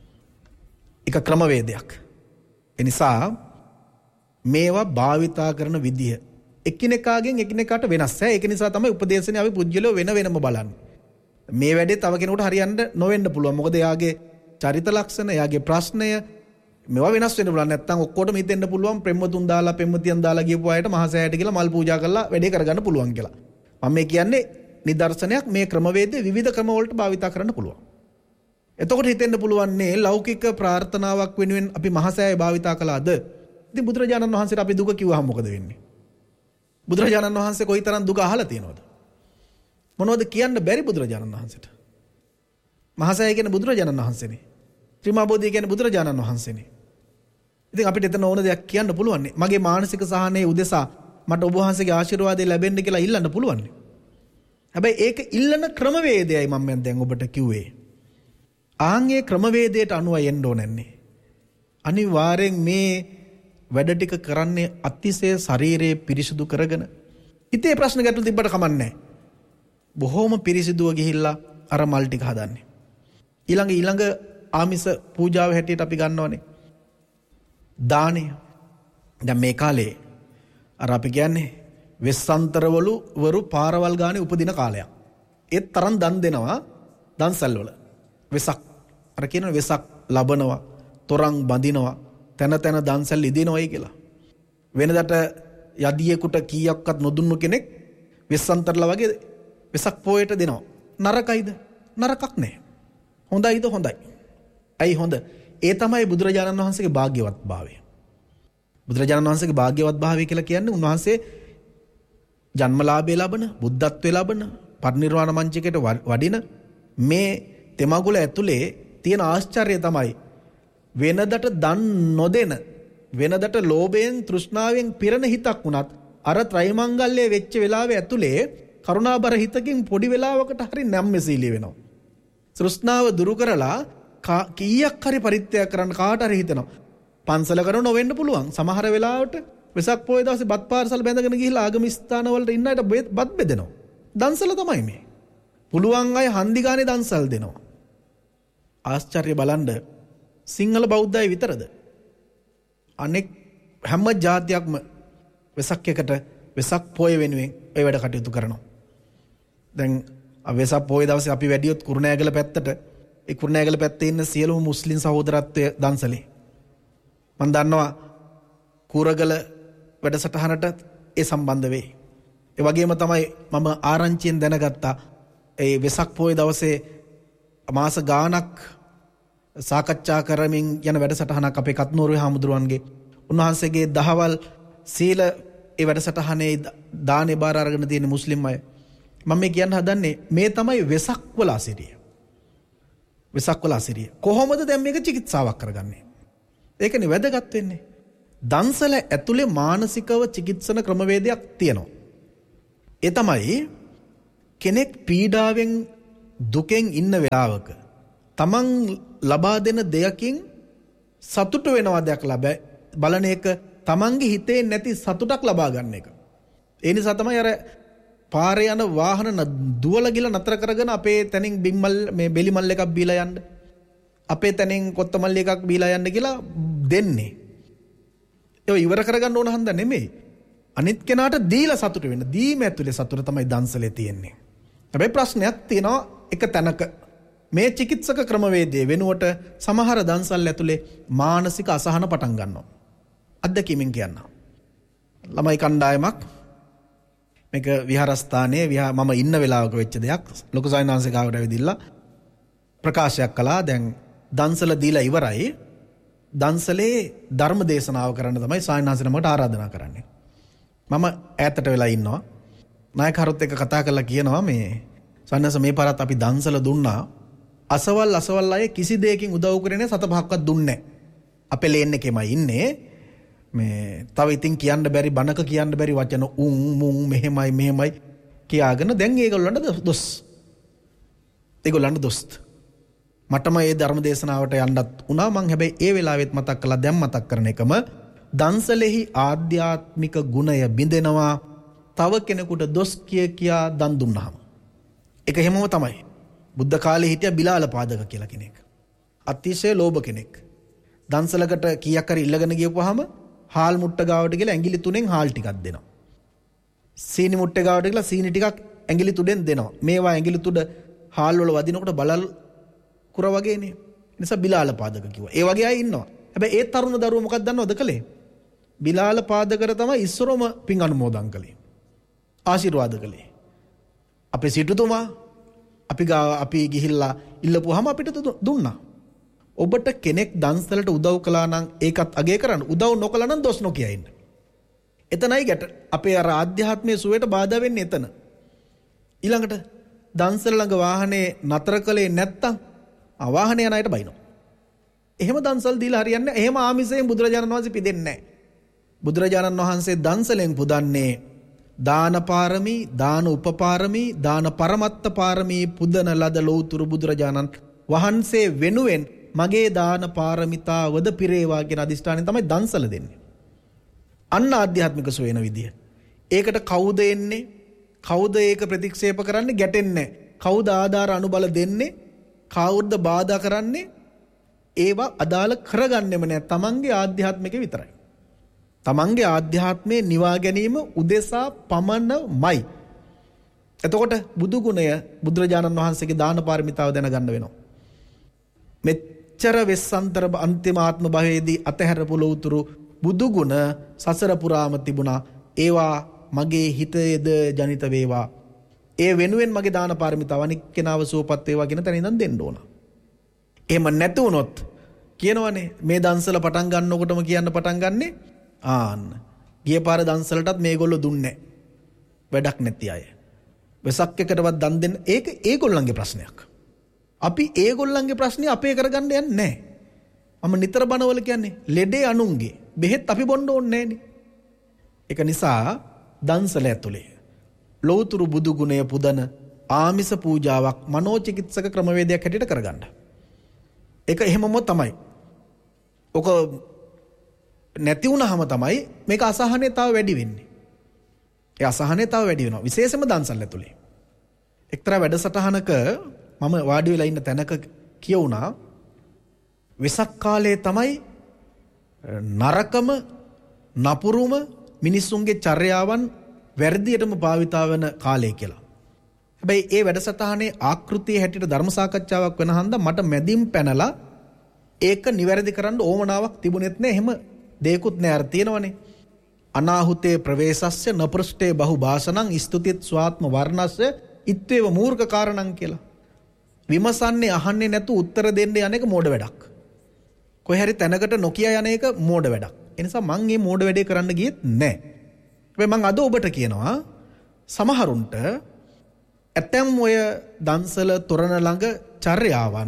එක ක්‍රමවේදයක්. එනිසා මේවා භාවිතා කරන විදිය එකිනෙකාගෙන් එකිනෙකාට වෙනස්. ඒක නිසා තමයි උපදේශනේ අපි පුජ්‍යලෝ වෙන වෙනම බලන්නේ. මේ වැඩේ තව කෙනෙකුට හරියන්න නොවෙන්න පුළුවන්. මොකද එයාගේ චරිත ලක්ෂණ, එයාගේ ප්‍රශ්නය මේවා වෙනස් වෙන්න පුළුවන්. නැත්තම් ඔක්කොටම හිතෙන්න පුළුවන් ප්‍රෙම්මතුන් දාලා පෙම්මතියන් දාලා ගියපු අයට මහසෑයට කියලා මල් පූජා කරලා වැඩේ කරගන්න පුළුවන් කියලා. මම මේ කියන්නේ නිදර්ශනයක්. මේ ක්‍රමවේදයේ විවිධ ක්‍රම වලට භාවිතා කරන්න පුළුවන්. එතකොට හිතෙන්න පුළුවන් නේ ලෞකික ප්‍රාර්ථනාවක් වෙනුවෙන් අපි මහසෑය භාවිතා කළාද? ඉතින් බුදුරජාණන් වහන්සේට අපි දුක කිව්වහම මොකද වෙන්නේ? බුදුරජාණන් වහන්සේ කොයිතරම් දුක අහලා තියෙනවද? මොනවද කියන්න බැරි බුදුරජාණන් වහන්සේට? මහසෑය කියන්නේ බුදුරජාණන් වහන්සේනේ. ත්‍රිමා බෝධිය කියන්නේ බුදුරජාණන් වහන්සේනේ. ඉතින් අපිට එතන ඕන දෙයක් කියන්න පුළුවන් නේ. මගේ මානසික සහනයේ උදෙසා මට ඔබ වහන්සේගේ ආශිර්වාදය ලැබෙන්න කියලා ඉල්ලන්න පුළුවන් නේ. හැබැයි ඒක ඉල්ලන ක්‍රමවේදයයි මම දැන් ඔබට කිව්වේ. ආන්ගේ ක්‍රමවේදයට අනුව යන්න ඕනන්නේ. අනිවාර්යෙන් මේ වැඩ ටික කරන්නේ අතිශය ශරීරයේ පිරිසිදු කරගෙන. හිතේ ප්‍රශ්න ගැටලු තිබ්බට කමන්නේ නැහැ. බොහොම පිරිසිදුව ගිහිල්ලා අර මල් ටික හදන්නේ. ඊළඟ ආමිස පූජාව හැටියට අපි ගන්නවනේ දානය. දැන් මේ කාලේ අර අපි කියන්නේ වෙස්සන්තරවලු වරු පාරවල් ගානේ උපදින කාලයක්. ඒත් තරම් දන් දෙනවා දන්සල් වල. වෙසක් අර කියන වෙසක් ලබනවා, තොරන් බඳිනවා, තන තන දන්සල් ඉදිනවයි කියලා. වෙනදට යදියෙකුට කීයක්වත් නොදුන්නු කෙනෙක් වෙස්සන්තරලා වගේ වෙසක් පොයට දෙනවා. නරකයිද? නරකක් නෑ. හොඳයිද? හොඳයි. ඇයි හොඳ? ඒ තමයි බුදුරජාණන් වහන්සේගේ භාග්‍යවත් භාවය. බුදුරජාණන් වහන්සේගේ භාග්‍යවත් භාවය කියලා කියන්නේ උන්වහන්සේ ජන්මලාභය ලබන, බුද්ධත්වයේ ලබන, පරිනිර්වාණ මංචකයට වඩින මේ තෙමගුල ඇතුලේ තියෙන ආශ්චර්යය තමයි වෙනදට දන් නොදෙන, වෙනදට ලෝභයෙන් තෘෂ්ණාවෙන් පිරෙන හිතක් වුණත් අර ත්‍රිමංගල්‍යය වෙච්ච වෙලාවේ ඇතුලේ කරුණාබර හිතකින් පොඩි වෙලාවකට හරි නැම්මෙසීලිය වෙනවා. තෘෂ්ණාව දුරු කරලා කීයක් හරි පරිත්‍යාග කරන්න කාට හරි හිතෙනවා. පන්සල කරන නොවෙන්න පුළුවන්. සමහර වෙලාවට වෙසක් පොය දවසේ බත් පාර්සල් බැඳගෙන ගිහිල්ලා ආගම ස්ථාන වලට ඉන්න අයට බත් බෙදෙනවා. දන්සල තමයි මේ. පුළුවන් අය හන්දි ගානේ දන්සල් දෙනවා. ආශ්චර්ය බලන්න සිංහල බෞද්ධය විතරද? අනෙක් හැම ජාතියක්ම වෙසක් එකට වෙසක් පොය වෙනුවෙන් ඒ වැඩ කටයුතු කරනවා. දැන් වෙසක් පොය දවසේ අපි වැඩියොත් කුරුණෑගල පැත්තට ඒ කුරුණෑගල පැත්තේ ඉන්න සියලුම මුස්ලිම් සහෝදරත්වය දන්සලේ. මම දන්නවා කුරගල වැඩසටහනට ඒ සම්බන්ධ වෙයි. ඒ වගේම තමයි මම ආරංචියෙන් දැනගත්තා ඒ වෙසක් පොය දවසේ මාස ගාණක් සාකච්ඡා කරමින් යන වැඩසටහනක් අපේ කත්නෝරුවේ හාමුදුරුවන්ගේ උන්වහන්සේගේ දහවල් සීල ඒ වැඩසටහනේ දානේ බාර අරගෙන තියෙන මුස්ලිම් අය. මම මේ කියන්න හදන්නේ මේ තමයි වෙසක් වල අසිරිය. වෙසක් වල අසිරිය. කොහොමද දැන් මේක චිකිත්සාවක් කරගන්නේ? ඒකනේ වැදගත් වෙන්නේ. දන්සල ඇතුලේ මානසිකව චිකිත්සන ක්‍රමවේදයක් තියෙනවා. ඒ තමයි කෙනෙක් පීඩාවෙන් දුකෙන් ඉන්න වෙලාවක තමන් ලබා දෙන දෙයකින් සතුට වෙනවා දෙයක් බලන එක තමන්ගේ හිතේ නැති සතුටක් ලබා ගන්න එක. ඒ නිසා තමයි අර පාරේ යන වාහන දුවලා ගිල නතර කරගෙන අපේ තැනින් බිම්මල් මේ බෙලිමල් එකක් බීලා යන්න. අපේ තැනින් කොත්තමල්ලි එකක් බීලා යන්න කියලා දෙන්නේ. ඒක ඉවර කරගන්න ඕන හන්ද නෙමෙයි. අනිත් කෙනාට දීලා සතුට වෙන්න. දීම ඇතුලේ සතුට තමයි දන්සලේ තියෙන්නේ. හැබැයි ප්‍රශ්නයක් තියෙනවා එක තැනක. මේ චිකිත්සක ක්‍රමවේදයේ වෙනුවට සමහර දන්සල් ඇතුලේ මානසික අසහන පටන් ගන්නවා. අත්දැකීමෙන් කියන්න. ළමයි කණ්ඩායමක් මේක විහාරස්ථානයේ මම ඉන්න වෙලාවක වෙච්ච දෙයක්. ලොකු සායනාංශ ගාවට ඇවිදilla ප්‍රකාශයක් කළා. දැන් දන්සල දීලා ඉවරයි. දන්සලේ ධර්ම දේශනාව කරන්න තමයි සායනාංශ නමකට ආරාධනා කරන්නේ. මම ඈතට වෙලා ඉන්නවා. නායකහරුත් එක්ක කතා කරලා කියනවා මේ සායනාංශ මේ පාරත් අපි දන්සල දුන්නා. අසවල් අය කිසි දෙයකින් උදව් කරේ නැහැ. 7-5ක්වත් දුන්නේ නැහැ. අපේ ලේන් එකේමයි ඉන්නේ. මේ තව ඉතින් කියන්න බැරි බණක කියන්න බැරි වචන මුං මෙහෙමයි කියාගෙන දැන් ඒගොල්ලන්ට දොස්. ඒගොල්ලන්ට දොස්. මටම මේ ධර්ම දේශනාවට යන්නත් උනා. මං හැබැයි ඒ වෙලාවෙත් මතක් කළා. දැන් මතක් කරන එකම දන්සලෙහි ආධ්‍යාත්මික ගුණය බිඳෙනවා. තව කෙනෙකුට දොස් කියා දන් දුන්නාම. ඒක හැමෝම තමයි. බුද්ධ කාලේ හිටිය බිලාල පාදක කියලා කෙනෙක්. අතිශය ලෝභ කෙනෙක්. දන්සලකට කීයක් හරි ඉල්ලගෙන ගියපුවාම හාල් මුට්ට ගාවට ගිහලා ඇඟිලි 3න් හාල් ටිකක් දෙනවා. සීනි මුට්ට ගාවට ගිහලා සීනි ටිකක් ඇඟිලි 3ෙන් දෙනවා. මේවා ඇඟිලි 3 හාල් වල වදිනකොට බලල් කුර වගේනේ. ඒ නිසා බිලාල පාදක කිව්වා. ඒ වගේ අය ඉන්නවා. හැබැයි ඒ තරුණ දරුවෝ මොකක්ද දන්නවද කලේ? බිලාල පාදකර තමයි ඉස්සරම පින් අනුමෝදන් කළේ. ආශිර්වාද කළේ. අපේ සිටුතුමා අපි ගිහිල්ලා ඉල්ලපුවාම අපිට දුන්නා. ඔබට කෙනෙක් දන්සලට උදව් කළා නම් ඒකත් අගය කරන්න. උදව් නොකළා නම් දොස් නොකිය ඉන්න. එතනයි ගැට අපේ අර ආධ්‍යාත්මයේ සුවයට බාධා වෙන්නේ එතන. ඊළඟට දන්සල ළඟ වාහනේ නතර කළේ නැත්තම් වාහනේ යන අයට බයිනවා. එහෙම දන්සල් දීලා හරියන්නේ නැහැ. එහෙම ආමිසයෙන් බුදුරජාණන් වහන්සේ පිදෙන්නේ නැහැ. බුදුරජාණන් වහන්සේ දන්සලෙන් පුදන්නේ දාන පාරමී, දාන උපපාරමී, දාන පරමත්ත පාරමී පුදන ලද ලෞතුරු බුදුරජාණන් වහන්සේ වෙනුවෙන් මගේ දාන පාරමිතා වද පිරේවා කියන අදිෂ්ඨානයෙන් තමයි දන්සල දෙන්නේ. අන්න ආධ්‍යාත්මික සොයන විදිය. ඒකට කවුද එන්නේ? කවුද ඒක ප්‍රතික්ෂේප කරන්නේ? ගැටෙන්නේ. කවුද ආධාර අනුබල දෙන්නේ? කවුද බාධා කරන්නේ? ඒවා අදාළ කරගන්නෙම නෑ. තමන්ගේ ආධ්‍යාත්මික විතරයි. තමන්ගේ ආධ්‍යාත්මයේ නිවා ගැනීම උදෙසා පමණමයි. එතකොට බුදු ගුණය බුදුරජාණන් වහන්සේගේ දාන පාරමිතාව දැනගන්න වෙනවා. මෙච්චර වෙස්සන්තර අන්තිම ආත්ම භවයේදී අතහැරපු ලෞතුරු බුදු ගුණ සසර පුරාම තිබුණා. ඒවා මගේ හිතේද ජනිත වේවා. ඒ වෙනුවෙන් මගේ දාන පාරමිතාව අනික් කෙනාව සුවපත් වේවා කියන තැන ඉඳන් දෙන්න ඕන. එහෙම නැති වුණොත් කියනවනේ මේ දන්සල පටන් ගන්නකොටම කියන්න පටන් ගන්නෙ ගිය පාර දන්සලටත් මේගොල්ලෝ දුන්නේ වැඩක් නැති අය. වෙසක් එකටවත් දන් දෙන්න ඒක ඒගොල්ලන්ගේ ප්‍රශ්නයක්. අපි ඒගොල්ලන්ගේ ප්‍රශ්නේ අපේ කරගන්න යන්නේ නැහැ. මම නිතර බණවල කියන්නේ ලෙඩේ අනුන්ගේ බෙහෙත් අපි බොන්න ඕනේ නැහනේ. ඒක නිසා දන්සල ඇතුලේ ලෞතුරු බුදු ගුණය පුදන ආමිස පූජාවක් මනෝචිකිත්සක ක්‍රමවේදයක් හැටියට කරගන්න. ඒක එහෙමම තමයි. ඔක නැති වුණාම තමයි මේක අසහනේ තව වැඩි වෙන්නේ. ඒ අසහනේ තව වැඩි වෙනවා. විශේෂයෙන්ම දන්සල් ඇතුලේ. එක්තරා වැඩසටහනක මම වාඩි වෙලා ඉන්න තැනක කියුණා වෙසක් කාලේ තමයි නරකම නපුරුම මිනිස්සුන්ගේ චර්යාවන් වැරදියටම භාවිතා වෙන කාලය කියලා. හැබැයි ඒ වැඩසටහනේ ආකෘතිය හැටියට ධර්ම සාකච්ඡාවක් වෙන හන්ද මට මැදින් පැනලා ඒක නිවැරදි කරන්න ඕමනාවක් තිබුණෙත් නෑ. එහෙම දෙයක්වත් නෑ. අර තියෙනවනේ අනාහුතේ ප්‍රවේශස්ස නපෘෂ්ඨේ බහු භාෂණං ස්තුතිත් ස්වාත්ම වර්ණස්ස ඉත්වේව මූර්ඛ කාරණං කියලා. විමසන්නේ අහන්නේ නැතු උත්තර දෙන්න යන එක මෝඩ වැඩක්. කොහේ හරි තැනකට නොකිය යන එක මෝඩ වැඩක්. ඒ නිසා මම මේ මෝඩ වැඩේ කරන්න ගියෙත් නෑ. හැබැයි මම අද ඔබට කියනවා සමහරුන්ට ඇතැම් ඔය දන්සල තොරණ ළඟ චර්යාවන්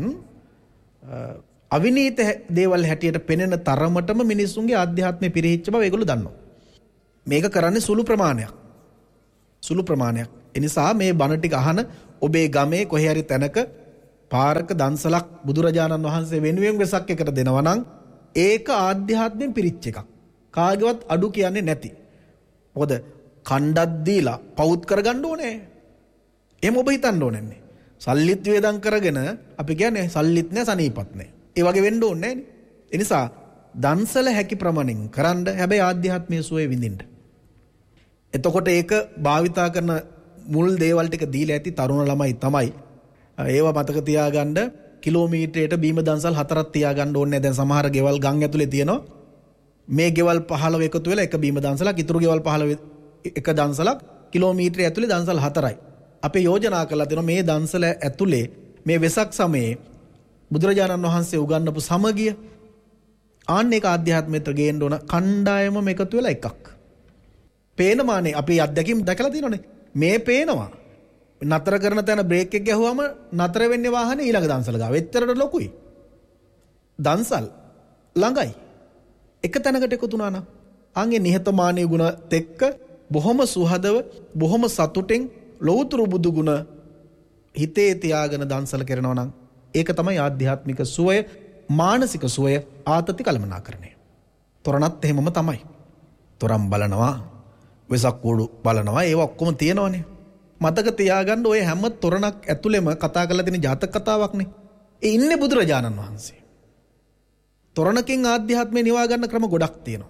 අවිනීත දේවල් හැටියට පෙනෙන තරමටම මිනිස්සුන්ගේ ආධ්‍යාත්මය පිරිහිච්ච බව ඒගොල්ලෝ දන්නවා. මේක කරන්නේ සුළු ප්‍රමාණයක්. සුළු ප්‍රමාණයක්. ඒ නිසා මේ බණ ටික අහන ඔබේ ගමේ කොහේ හරි තැනක පාරක දන්සලක් බුදුරජාණන් වහන්සේ වෙනුවෙන් වෙසක් එකට දෙනවා නම් ඒක ආධ්‍යාත්මයෙන් පිරිච්ච එකක්. කාගේවත් අඩු කියන්නේ නැති. මොකද කණ්ඩක් දීලා පවුත් කරගන්න ඕනේ. එහෙම ඔබ හිතන්න ඕනේ නැහැ. සල්ලිත් වේදම් කරගෙන අපි කියන්නේ සල්ලිත් නැහැ සනීපත් නැහැ. ඒ වගේ වෙන්න ඕනේ නැහැ. ඒ නිසා දන්සල හැකි ප්‍රමාණෙන් කරන්න, හැබැයි ආධ්‍යාත්මයේ සුවේ විඳින්න. එතකොට ඒක භාවිතා කරන මුල් දේවල් ටික දීලා ඇති තරුණ ළමයි තමයි. ඒවා මතක තියාගන්න කිලෝමීටරයට බීම දන්සල් 4ක් තියාගන්න ඕනේ. දැන් සමහර ගෙවල් ගම් ඇතුලේ තියෙනවා. මේ ගෙවල් 15 එකතු වෙලා එක බීම දන්සලක්, ඉතුරු ගෙවල් 15 එක දන්සලක්, කිලෝමීටරය ඇතුලේ දන්සල් 4යි. අපි යෝජනා කරලා තියෙනවා මේ දන්සල ඇතුලේ මේ වෙසක් සමයේ බුදුරජාණන් වහන්සේ උගන්වපු සමගිය ආන්න එක ආධ්‍යාත්මයට ගේන්න ඕන කණ්ඩායමම එකතු වෙලා එකක්. පේනමානේ අපි අත්දැකීම් දැකලා තියෙනවනේ. මේ පේනවා. නතර කරන තැන බ්‍රේක් එක ගැහුවම නතර වෙන්නේ වාහනේ ඊළඟ දන්සල ගාව. එච්චරට ලොකුයි. දන්සල් ළඟයි. එක තැනකට එකතු වුණා නම් අංගේ නිහතමානී ගුණ තෙක්ක බොහොම සුහදව බොහොම සතුටෙන් ලෞතුරු බුදු ගුණ හිතේ තියාගෙන දන්සල කරනවා නම් ඒක තමයි ආධ්‍යාත්මික සුවය, මානසික සුවය, ආතති කළමනාකරණය. තොරණත් එහෙමම තමයි. තොරම් බලනවා, වෙසක් කූඩු බලනවා, ඒව ඔක්කොම තියෙනවනේ. මතක තියාගන්න ඔය හැම තොරණක් ඇතුළෙම කතා කරලා තියෙන ජාතක කතාවක්නේ. ඒ ඉන්නේ බුදුරජාණන් වහන්සේ. තොරණකින් ආධ්‍යාත්මය නිවා ගන්න ක්‍රම ගොඩක් තියෙනවා.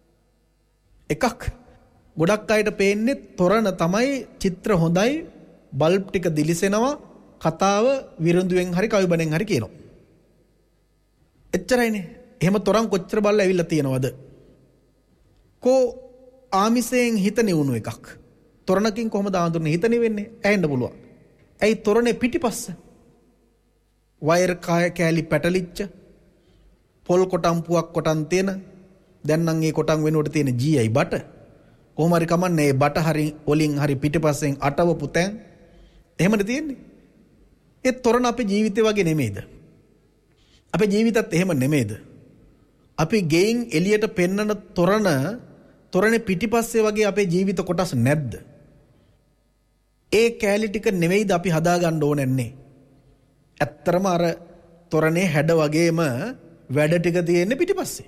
එකක් ගොඩක් අයට පේන්නේ තොරණ තමයි චිත්‍ර හොඳයි, බල්බ් ටික දිලිසෙනවා, කතාව විරුඳුවෙන් හරි කවිබණෙන් හරි කියනවා. එච්චරයිනේ. එහෙම තොරන් කොච්චර බලලා ඇවිල්ලා තියෙනවද? කෝ ආමිසයෙන් හිත නිවුණු එකක්. තොරණකින් කොහොමද ආඳුරනේ හිත නිවෙන්නේ? ඇහෙන්න පුළුවන්. ඇයි තොරණේ පිටිපස්ස? වයර් කෑලි පැටලිච්ච, පොල් කොටම්පුවක් කොටන් තියෙන, දැන් නම් ඒ කොටන් වෙනුවට තියෙන GI බට. කොහොම හරි කමන්නේ ඒ බට හරි වලින් හරි පිටිපස්සෙන් අටවපු තැන්. එහෙමද තියෙන්නේ? ඒ තොරණ අපේ ජීවිතේ වගේ නෙමෙයිද? අපේ ජීවිතත් එහෙම නෙමෙයිද? අපි ගෙයින් එළියට පෙන්නන තොරණේ පිටිපස්සේ වගේ අපේ ජීවිත කොටස් නැද්ද? ඒ කෑලි ටික නෙමෙයිද අපි හදාගන්න ඕනන්නේ? ඇත්තරම අර තොරණේ හැඩ වගේම වැඩ ටික තියෙන්නේ පිටිපස්සේ.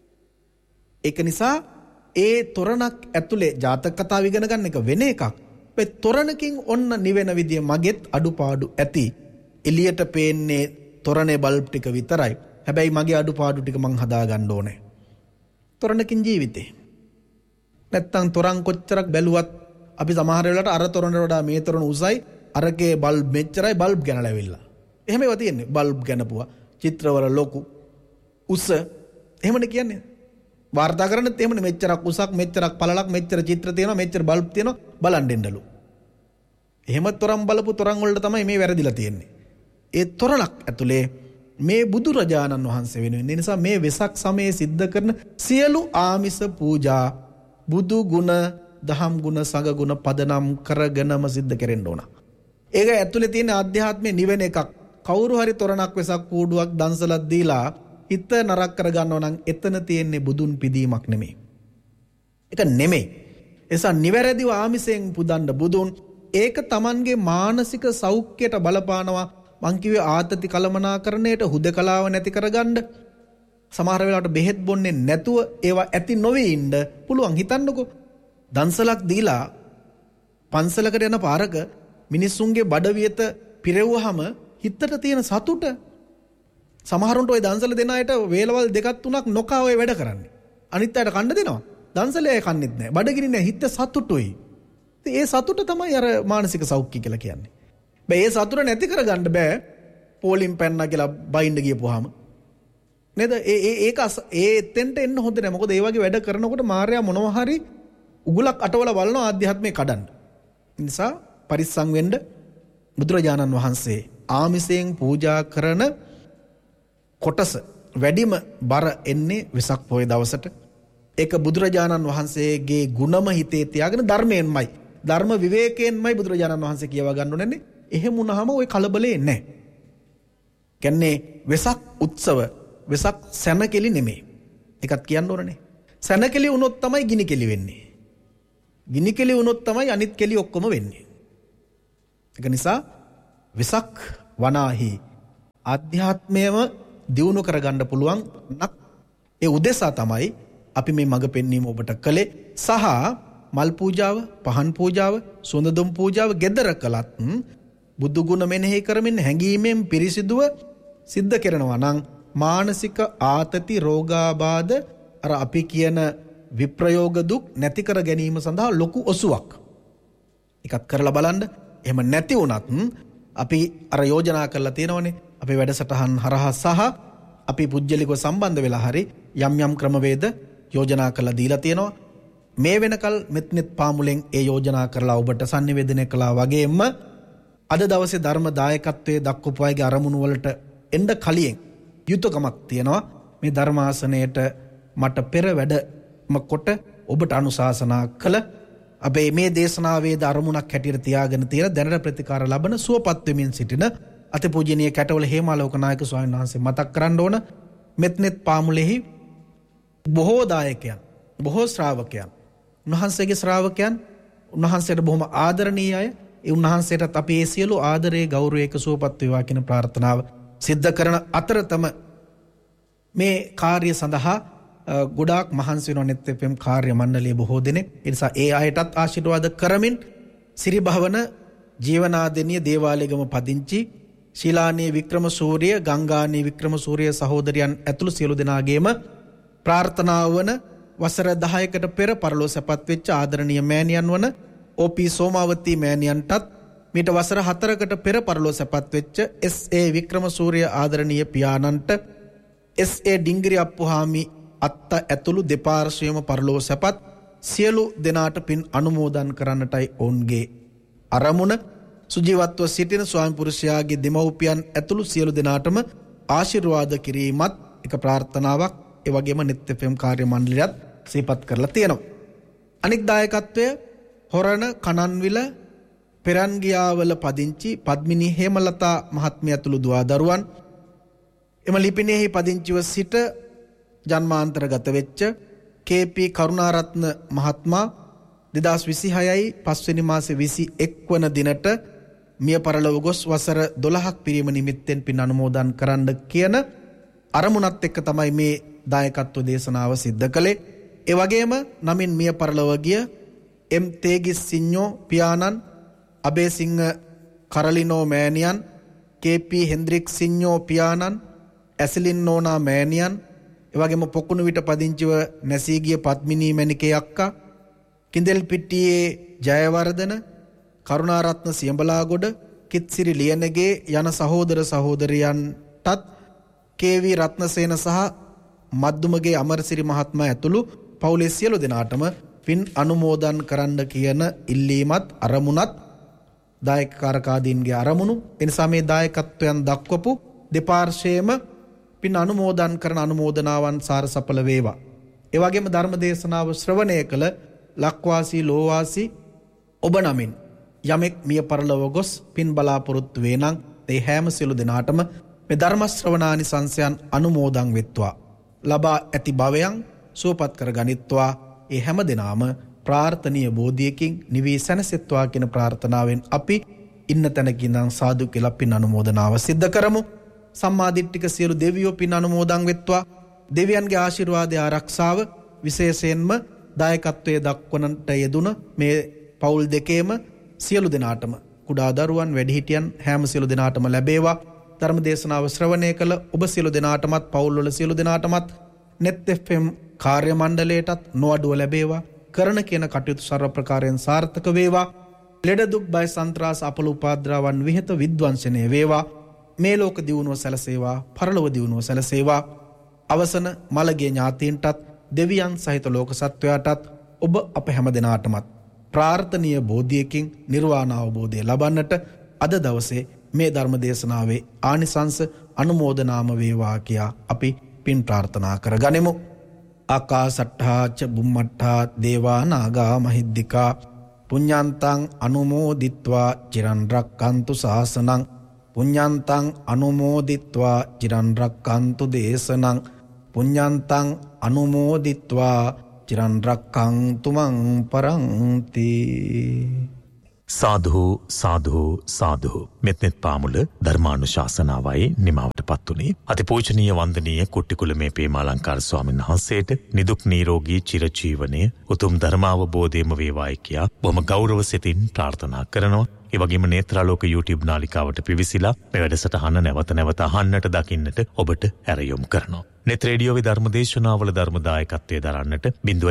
ඒක නිසා ඒ තොරණක් ඇතුලේ ජාතක කතාව ඉගෙන ගන්න එක වෙන එකක්. මේ තොරණකින් ඔන්න නිවෙන විදිය මගෙත් අඩුපාඩු ඇති. එළියට පේන්නේ තොරණේ බල්බ් ටික විතරයි. හැබැයි මගේ අඩුපාඩු ටික මං හදා ගන්න ඕනේ. තොරණකින් ජීවිතේ. නැත්තම් තොරන් කොච්චරක් බැලුවත් අපි සමහර වෙලාවට අර තොරණට වඩා මේ තොරණ උසයි, අරකේ බල්බ් මෙච්චරයි, බල්බ් ගැනලා ඇවිල්ලා. එහෙම ඒවා තියෙන්නේ. බල්බ් ගැනපුවා. චිත්‍රවල ලොකු උස. එහෙමනේ කියන්නේ. වාර්තා කරන්නත් එහෙමනේ, මෙච්චරක් උසක්, මෙච්චරක් පළලක්, මෙච්චර චිත්‍ර තියෙනවා, මෙච්චර බල්බ් තියෙනවා, බලන් දෙන්නලු. එහෙම තොරන් බලපු තොරන් වලට තමයි මේ වැරදිලා තියෙන්නේ. ඒ තොරණක් ඇතුලේ මේ බුදුරජාණන් වහන්සේ වෙනුවෙන්. ඒ නිසා මේ වෙසක් සමයේ සිද්ධ කරන සියලු ආමිස පූජා බුදු ගුණ, දහම් ගුණ, සංඝ ගුණ පදනම් කරගෙනම සිද්ධ කෙරෙන්න ඕන. ඒක ඇතුලේ තියෙන ආධ්‍යාත්මයේ නිවෙන එකක්. කවුරු හරි තොරණක් වෙසක් කූඩුවක් දන්සලක් දීලා හිත නරක කර ගන්නවා නම් එතන තියෙන්නේ බුදුන් පිදීමක් නෙමෙයි. ඒක නෙමෙයි. එසා නිවැරදිව ආමිසයෙන් පුදන්න බුදුන් ඒක Tamanගේ මානසික සෞඛ්‍යයට බලපානවා. මං කිව්වේ ආතති කලමනාකරණයට, හුදකලාව නැති කරගන්න. සමහර වෙලාවට බෙහෙත් බොන්නේ නැතුව ඒවා ඇති නොවී ඉන්න පුළුවන්. හිතන්නකෝ දන්සලක් දීලා පන්සලකට යන පාරක මිනිස්සුන්ගේ බඩවියත පිරෙව්වහම හිතට තියෙන සතුට. සමහරුන්ට ওই දන්සල දෙන අයට වේලවල් දෙකක් තුනක් නොකා ඔය වැඩ කරන්නේ. අනිත් අයට කන්න දෙනවා. දන්සලේ කන්නේත් නැහැ. බඩගිනි නැහැ. හිත සතුටුයි. ඒ සතුට තමයි අර මානසික සෞඛ්‍ය කියලා කියන්නේ. බෑ ඒ සතුට නැති කරගන්න බෑ. පෝලිම් පැන්නා කියලා බයින්ඩ ගියපුවාම. නේද? ඒක එතෙන්ට එන්න හොඳ නැහැ. මොකද ඒ වගේ වැඩ කරනකොට මාර්යා මොනවා හරි උගුලක් අටවල බලන ආධ්‍යාත්මේ කඩන්න. ඒ නිසා පරිස්සම් වෙන්න. බුදුරජාණන් වහන්සේ ආමිසයෙන් පූජා කරන කොටස වැඩිම බර එන්නේ වෙසක් පොය දවසට. ඒක බුදුරජාණන් වහන්සේගේ ගුණම හිතේ තියාගෙන ධර්මයෙන්මයි, ධර්ම විවේකයෙන්මයි බුදුරජාණන් වහන්සේ කියවා ගන්න ඕනේ. එහෙම වුණාම ওই කලබලේ නැහැ. කියන්නේ වෙසක් උත්සව, වෙසක් සැනකෙලි නෙමෙයි. ඒකත් කියන්න ඕනනේ. සැනකෙලි වුණොත් තමයි ගිනි කෙලි වෙන්නේ. ගිනි කෙලි වුණොත් තමයි අනිත් කෙලි ඔක්කොම වෙන්නේ. ඒක නිසා වෙසක් වනාහි ආධ්‍යාත්මයම දියුණු කරගන්න පුළුවන් නක් ඒ උදෙසා තමයි අපි මේ මඟ පෙන්වීම ඔබට කළේ. සහ මල් පූජාව, පහන් පූජාව, සුවඳ දුම් පූජාව gedara කළත් බුදු ගුණ මෙනෙහි කරමින් හැඟීමෙන් පිරිසිදුව සිද්ධ කරනවා නම් මානසික ආතති රෝගාබාධ අර අපි කියන විප්‍රයෝග දුක් නැති කර ගැනීම සඳහා ලොකු ඔසුවක්. එකක් කරලා බලන්න. එහෙම නැති වුණත් අපි අර යෝජනා කරලා තියෙනවනේ. අපේ වැඩසටහන් හරහා සහ අපි පුජ්‍යලිකව සම්බන්ධ වෙලා හරි යම් යම් ක්‍රමවේද යෝජනා කරලා දීලා තියෙනවා. මේ වෙනකල් මෙත්නෙත් පාමුලෙන් ඒ යෝජනා කරලා ඔබට sannivedana කළා වගේම අද දවසේ ධර්ම දායකත්වයේ දක්වපු අයගේ අරමුණු වලට එන්න කලින් යුතුයකමක් තියෙනවා. මේ ධර්මාසනයේට මට පෙර වැඩම කොට ඔබට අනුශාසනා කළ අපේ මේ දේශනාවේ ධර්මුණක් හැටියට තියාගෙන තියෙන දැනට ප්‍රතිකාර ලබන සුවපත් වෙමින් සිටින අතිපූජනීය කැටවල හේමාලෝක නායක ස්වාමීන් වහන්සේ මතක් කරන්න ඕන. මෙත්නෙත් පාමුලෙහි බොහෝ දායකයන්, බොහෝ ශ්‍රාවකයන්, උන්වහන්සේගේ ශ්‍රාවකයන්, උන්වහන්සේට බොහොම ආදරණීය අය. ඒ උන්වහන්සේටත් අපි ඒ සියලු ආදරයේ ගෞරවයක සුවපත් වේවා කියන ප්‍රාර්ථනාව සිද්ධ කරන අතරතම මේ කාර්ය සඳහා ගොඩාක් මහන්සි වෙන net FM කාර්ය මණ්ඩලයේ බොහෝ දෙනෙක්. ඒ නිසා ඒ අයටත් ආශිර්වාද කරමින් සිරි භවන ජීවනාදෙනිය දේවාලයේගම පදිංචි ශීලානී වික්‍රමසූරිය, ගංගානී වික්‍රමසූරිය සහෝදරයන් ඇතුළු සියලු දෙනාගේම ප්‍රාර්ථනාව වන වසර 10කට පෙර පරලෝ සැපත් වෙච්ච ආදරණීය මෑණියන් වන ඕපී සෝමාවතී මෑණියන්ටත් මීට වසර 4කට පෙර පරලෝ සැපත් වෙච්ච එස්.ඒ. වික්‍රමසූරිය ආදරණීය පියාණන්ට එස්.ඒ. ඩිංගිරි අප්පුහාමි අත්ත ඇතුළු දෙපාර්ශ්වයම පරලෝ සැපත් සියලු දෙනාට පින් අනුමෝදන් කරන්නටයි ඔවුන්ගේ අරමුණ. සුජීවත්ව සිටින ස්වාමි පුරුෂයාගේ දෙමව්පියන් ඇතුළු සියලු දෙනාටම ආශිර්වාද කිරීමත් එක ප්‍රාර්ථනාවක්. ඒ වගේම net FM කාර්ය මණ්ඩලයත් සිහිපත් කරලා තියෙනවා. අනික් දායකත්වය හොරණ කනන්විල පෙරන්ගියාවල පදිංචි පද්මිනී හේමලතා මහත්මිය ඇතුළු දුවා දරුවන්, එම ලිපිනයෙහි පදිංචිව සිට ජන්මාන්තරගත වෙච්ච කේ.පී. කරුණාරත්න මහත්මයා 2026යි 5 වෙනි මාසේ 21 වන දිනට මිය පරලොව ගොස් වසර 12ක් පිරීම නිමිත්තෙන් පින් අනුමෝදන් කරන්න කියන අරමුණත් එක්ක තමයි මේ දායකත්ව දේශනාව සිද්ධ කළේ. ඒ වගේම නමින් මිය පරලොව ගිය එම් තේගිස් සිඤ්ඤෝ පියාණන්, අබේසිංහ කරලිනෝ මෑණියන්, කේ.පී. හෙන්ද්‍රික් සිඤ්ඤෝ පියාණන්, ඇසලින් නෝනා මෑණියන්, ඒ වගේම පොකුණු විට පදිංචිව නැසී ගිය පද්මිනී මණිකේ අක්කා, කිඳෙල්පිටියේ ජයවර්ධන, කරුණාරත්න සියඹලාගොඩ, කිත්සිරි ලියනගේ යන සහෝදර සහෝදරියන්ටත් කේ.වී. රත්නසේන සහ මද්දුමගේ අමරසිරි මහත්මයා ඇතුළු පවුලේ සියලු දෙනාටම පින් අනුමෝදන් කරන්න කියන ඉල්ලීමත් අරමුණත් දායකකාරකාදීන්ගේ අරමුණු. එනිසා මේ දායකත්වයන් දක්වපු දෙපාර්ශ්වයේම පින් අනුමෝදන් කරන අනුමෝදනාවන් සාර සඵල වේවා. ඒ වගේම ධර්ම දේශනාව ශ්‍රවණය කළ ලක්වාසී ලෝවාසී ඔබ නමින් යමෙක් මිය පරලොව ගොස් පින් බලාපොරොත්තු වේ නම් ඒ හැම සියලු දෙනාටම මේ ධර්ම ශ්‍රවණානිසංසයන් අනුමෝදන් වෙත්වා. ලබා ඇති භවයන් සුවපත් කර ගනිත්වා. ඒ හැම දිනාම ප්‍රාර්ථනීය බෝධියකින් නිවී සැනසෙත්වා කියන ප්‍රාර්ථනාවෙන් අපි ඉන්න තැනක ඉඳන් සාදු කියලා පින් අනුමෝදනාව සිද්ධ කරමු. සම්මාදිට්ඨික සියලු දෙවියෝ පින් අනුමෝදන් වෙත්වා. දෙවියන්ගේ ආශිර්වාදය ආරක්ෂාව විශේෂයෙන්ම දායකත්වයේ දක්වනට යෙදුන මේ පවුල් දෙකේම සියලු දෙනාටම, කුඩා දරුවන්, වැඩිහිටියන් හැම සියලු දෙනාටම ලැබේවා. ධර්ම දේශනාව ශ්‍රවණය කළ ඔබ සියලු දෙනාටමත්, පවුල් වල සියලු දෙනාටමත්, net FM කාර්ය මණ්ඩලයටත් නොඅඩුව ලැබේවා. කරන කියන කටයුතු සර්ව ප්‍රකාරයෙන් සාර්ථක වේවා. ලෙඩ දුක් බය සන්ත්‍රාස අපල උපාද්‍රාවන් විහෙත විද්වංශනය වේවා. මේ ලෝක දියුණුව සැලසේවා, පරලොව දියුණුව සැලසේවා. අවසන මළගේ ඥාතීන්ටත්, දෙවියන් සහිත ලෝක සත්වයාටත් ඔබ අප හැම දෙනාටමත් ප්‍රාර්ථනීය බෝධියකින් නිර්වාණ අවබෝධය ලබන්නට අද දවසේ මේ ධර්ම දේශනාවේ ආනිසංස අනුමෝදනාම වේවා කියා අපි පින් ප්‍රාර්ථනා කරගනිමු. ආකාසට්ඨා ච බුම්මට්ඨා දේවා නාග මහිද්దికා පුඤ්ඤන්තං අනුමෝදිත්වා චිරන් රක්칸තු ශාසනං පුඤ්ඤන්තං අනුමෝදිත්වා චිරන් රක්칸තු දේශනං පුඤ්ඤන්තං අනුමෝදිත්වා චිරන් රක්ඛන්තු මං පරන්ති. සාධු සාධු සාධු. මෙත්නෙත් පාමුල ධර්මානුශාසනාවයි නිමාවටපත් වුණේ. අතිපූජනීය වන්දනීය කුට්ටිකුලමේ පේමාලංකාර ස්වාමීන් වහන්සේට නිදුක් නිරෝගී චිරජීවනය උතුම් ධර්මාවබෝධයම වේවායි කියා බොහොම ගෞරව සිතින් ප්‍රාර්ථනා කරනවා. ඒ වගේම නේත්‍රාලෝක YouTube නාලිකාවට පිවිසිලා මේ වැඩසටහන නැවත නැවත අහන්නට දකින්නට ඔබට ඇරයුම් කරනවා. නෙත් රේඩියෝවේ ධර්මදේශනාවල ධර්මදායකත්වයේ දරන්නට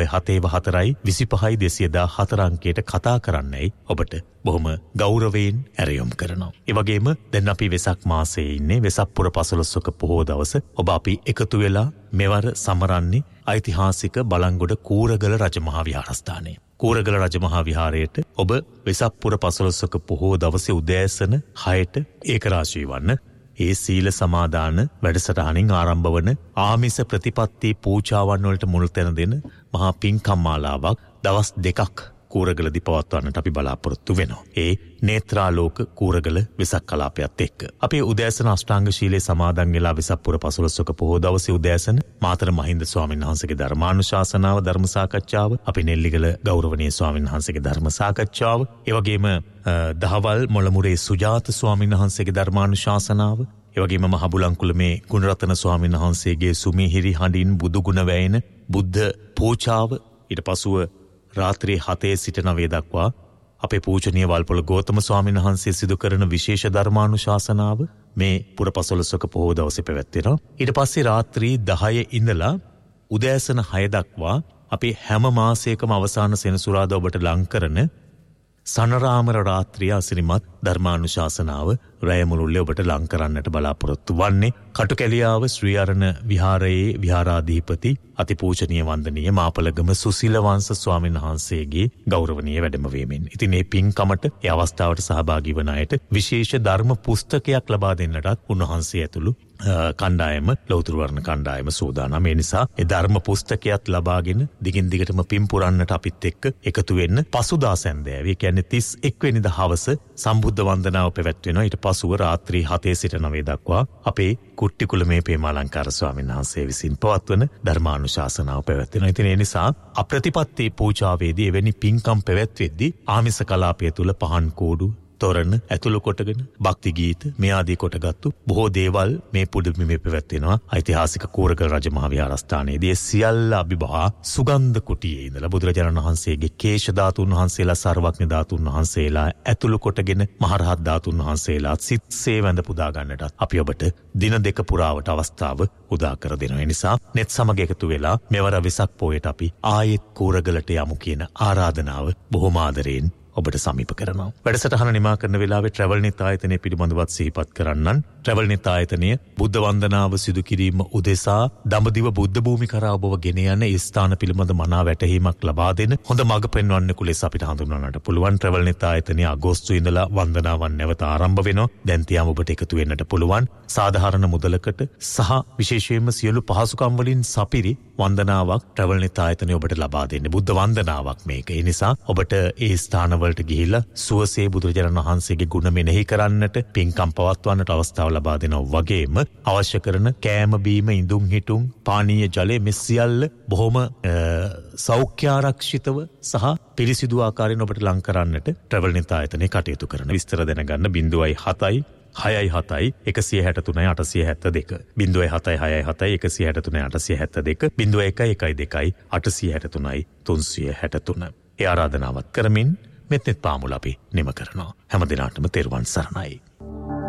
0774 25 214 අංකයට කතා කරන්නයි ඔබට බොහොම ගෞරවයෙන් ඇරයුම් කරනවා. ඒ වගේම දැන් අපි වෙසක් මාසයේ ඉන්නේ. වෙසක් පුර 15ක පොහොය දවස ඔබ අපි එකතු වෙලා මෙවර සමරන්නේ ඓතිහාසික බලංගොඩ කූරගල රජමහා විහාරස්ථානයේ. කූරගල රජමහා විහාරයට ඔබ වෙසක් පුර 15ක පොහොය දවසේ උදෑසන 6ට ඒකරාශී වන්න ඒ සීල සමාදාන වැඩසටහනින් ආරම්භ වන ආමිස ප්‍රතිපත්ති පූජාවන් වලට මුල් තැන දෙන මහා පින්කම් මාලාවක් දවස් 2ක් කූරගලදී පවත්වන්නට අපි බලාපොරොත්තු වෙනවා. ඒ නේත්‍රාලෝක කූරගල වෙසක් කලාපයත් එක්ක. අපි උදෑසන අෂ්ටාංග ශීලයේ සමාදන් වෙලා වෙසක් පුර 15ක පොහොය දවසේ උදෑසන මාතර මහින්ද ස්වාමීන් වහන්සේගේ ධර්මානුශාසනාව ධර්ම සාකච්ඡාව, අපි නෙල්ලිගල ගෞරවනීය ස්වාමීන් වහන්සේගේ ධර්ම සාකච්ඡාව, ඒ වගේම දහවල් මොළමුරේ සුජාත ස්වාමීන් වහන්සේගේ ධර්මානුශාසනාව, ඒ වගේම මහබුලන්කුලමේ ගුණරත්න ස්වාමීන් වහන්සේගේ සුමිහිරි හඬින් බුදු ගුණ වැයෙන බුද්ධ පූජාව, ඊට පසුව රාත්‍රී 7 සිට 9 දක්වා අපේ පූජනීය වල්පොළ ගෞතම ස්වාමීන් වහන්සේ සිදු කරන විශේෂ ධර්මානුශාසනාව මේ පුර 15ක පොහොය දවසේ පැවැත්වෙනවා. ඊට පස්සේ රාත්‍රී 10 ඉඳලා උදෑසන 6 දක්වා අපි හැම මාසයකම අවසාන සෙනසුරාදා ඔබට ලං කරන සනරාමර රාත්‍රිය අසිරිමත් ධර්මානුශාසනාව රැය මුළුල්ලේ ඔබට ලං කරන්නට බලාපොරොත්තු වන්නේ කටුකැලියාව ශ්‍රී අරණ විහාරයේ විහාරාධිපති අතිපූජනීය වන්දනීය මාපලගම සුසිල වංශ ස්වාමීන් වහන්සේගේ ගෞරවනීය වැඩමවීමෙන්. ඉතින් මේ පින්කමට ඒ අවස්ථාවට සහභාගී වන අයට විශේෂ ධර්ම පුස්තකයක් ලබා දෙන්නටත් උන්වහන්සේ ඇතුළු කණ්ඩායම ලෞතර වර්ණ කණ්ඩායම සූදානම්. ඒ නිසා ඒ ධර්ම පුස්තකයක් ලබාගෙන දිගින් දිගටම පින් පුරන්නට අපිත් එක්ක එකතු වෙන්න පසුදා සැන්දෑවේ කියන්නේ 31 වෙනිදා හවස සම්බුද්ධ වන්දනාව පැවැත්වෙනවා. ඊට පසුව රාත්‍රී 7 සිට 9 දක්වා අපේ කුට්ටිකුලමේ පේමාලංකාර ස්වාමීන් වහන්සේ විසින් පවත්වන ධර්මානුශාසනාව පැවැත්වෙනවා. ඉතින් ඒ නිසා අප්‍රතිපත්ති පූජාවේදී එවැනි පින්කම් පැවැත්වෙද්දී ආමිස කලාපය තුල පහන් කෝඩු තොරණ ඇතුළු කොටගෙන භක්ති ගීත මේ ආදී කොටගත්තු බොහෝ දේවල් මේ පුදුමේ පැවැත්වෙනවා. ඓතිහාසික කූරගල රජමහා විහාරස්ථානයේදී සියල්ල අභිභවා සුගන්ධ කුටියේ ඉඳලා බුදුරජාණන් වහන්සේගේ කේශ ධාතුන් වහන්සේලා, සර්වඥ ධාතුන් වහන්සේලා ඇතුළු කොටගෙන මහරහත් ධාතුන් වහන්සේලා සිත්සේ වැඳ පුදා ගන්නට අපි ඔබට දින 2 පුරාවට අවස්ථාව උදා කර දෙනවා. ඒ නිසා net සමග එකතු වෙලා මෙවර වෙසක් පොයට අපි ආයෙත් කූරගලට යමු කියන ආරාධනාව බොහොම ආදරයෙන් ඔබට සමීප කරනවා. වැඩසටහන නිමා කරන වෙලාවේ ට්‍රැවල් නෙත් ආයතනය පිළිබඳවත් සිහිපත් කරන්නන්. ට්‍රැවල් නෙත් ආයතනය බුද්ධ වන්දනාව සිදු කිරීම උදෙසා දඹදිව බුද්ධ භූමි කරා ඔබව ගෙන යන ඒ ස්ථාන පිළිබඳ මනා වැටහීමක් ලබා දෙන හොඳ මඟ පෙන්වන්නෙකු ලෙස අපිට හඳුන්වන්නට පුළුවන්. ට්‍රැවල් නෙත් ආයතනය අගෝස්තු ඉඳලා වන්දනාවන් නැවත ආරම්භ වෙනවා. දැන් තියාම ඔබට එකතු වෙන්නට පුළුවන්. සාධාරණ මුදලකට සහ විශේෂයෙන්ම සියලු පහසුකම් වලින් සපිරි වන්දනාවක් ට්‍රැවල් නෙත් ආයතනය ඔබට ලබා දෙන්නේ. බුද්ධ වන්දනාවක් මේක. ඒ නිසා ඔබට ඒ ස්ථාන වලට ගිහිලා සුවසේ බුදුරජාණන් වහන්සේගේ ගුණ මෙනෙහි කරන්නට, පින්කම් පවත්වන්නට අවස්ථාව ලබා දෙනවා. වගේම අවශ්‍ය කරන කෑම බීම ඉඳුන් හිටුන් පානීය ජලය මේ සියල්ල බොහොම සෞඛ්‍යාරක්ෂිතව සහ පිරිසිදු ආකාරයෙන් ඔබට ලං කරන්නට ට්‍රැවල් නෙත් ආයතනය කටයුතු කරන. විස්තර දැනගන්න 07 667 163 872 07 667 163 872 0112 863 363 ඒ ආරාධනාවත් කරමින් මෙත්නෙත් පාමුල අපි නිම කරනවා. හැම දිනාටම තෙරුවන් සරණයි.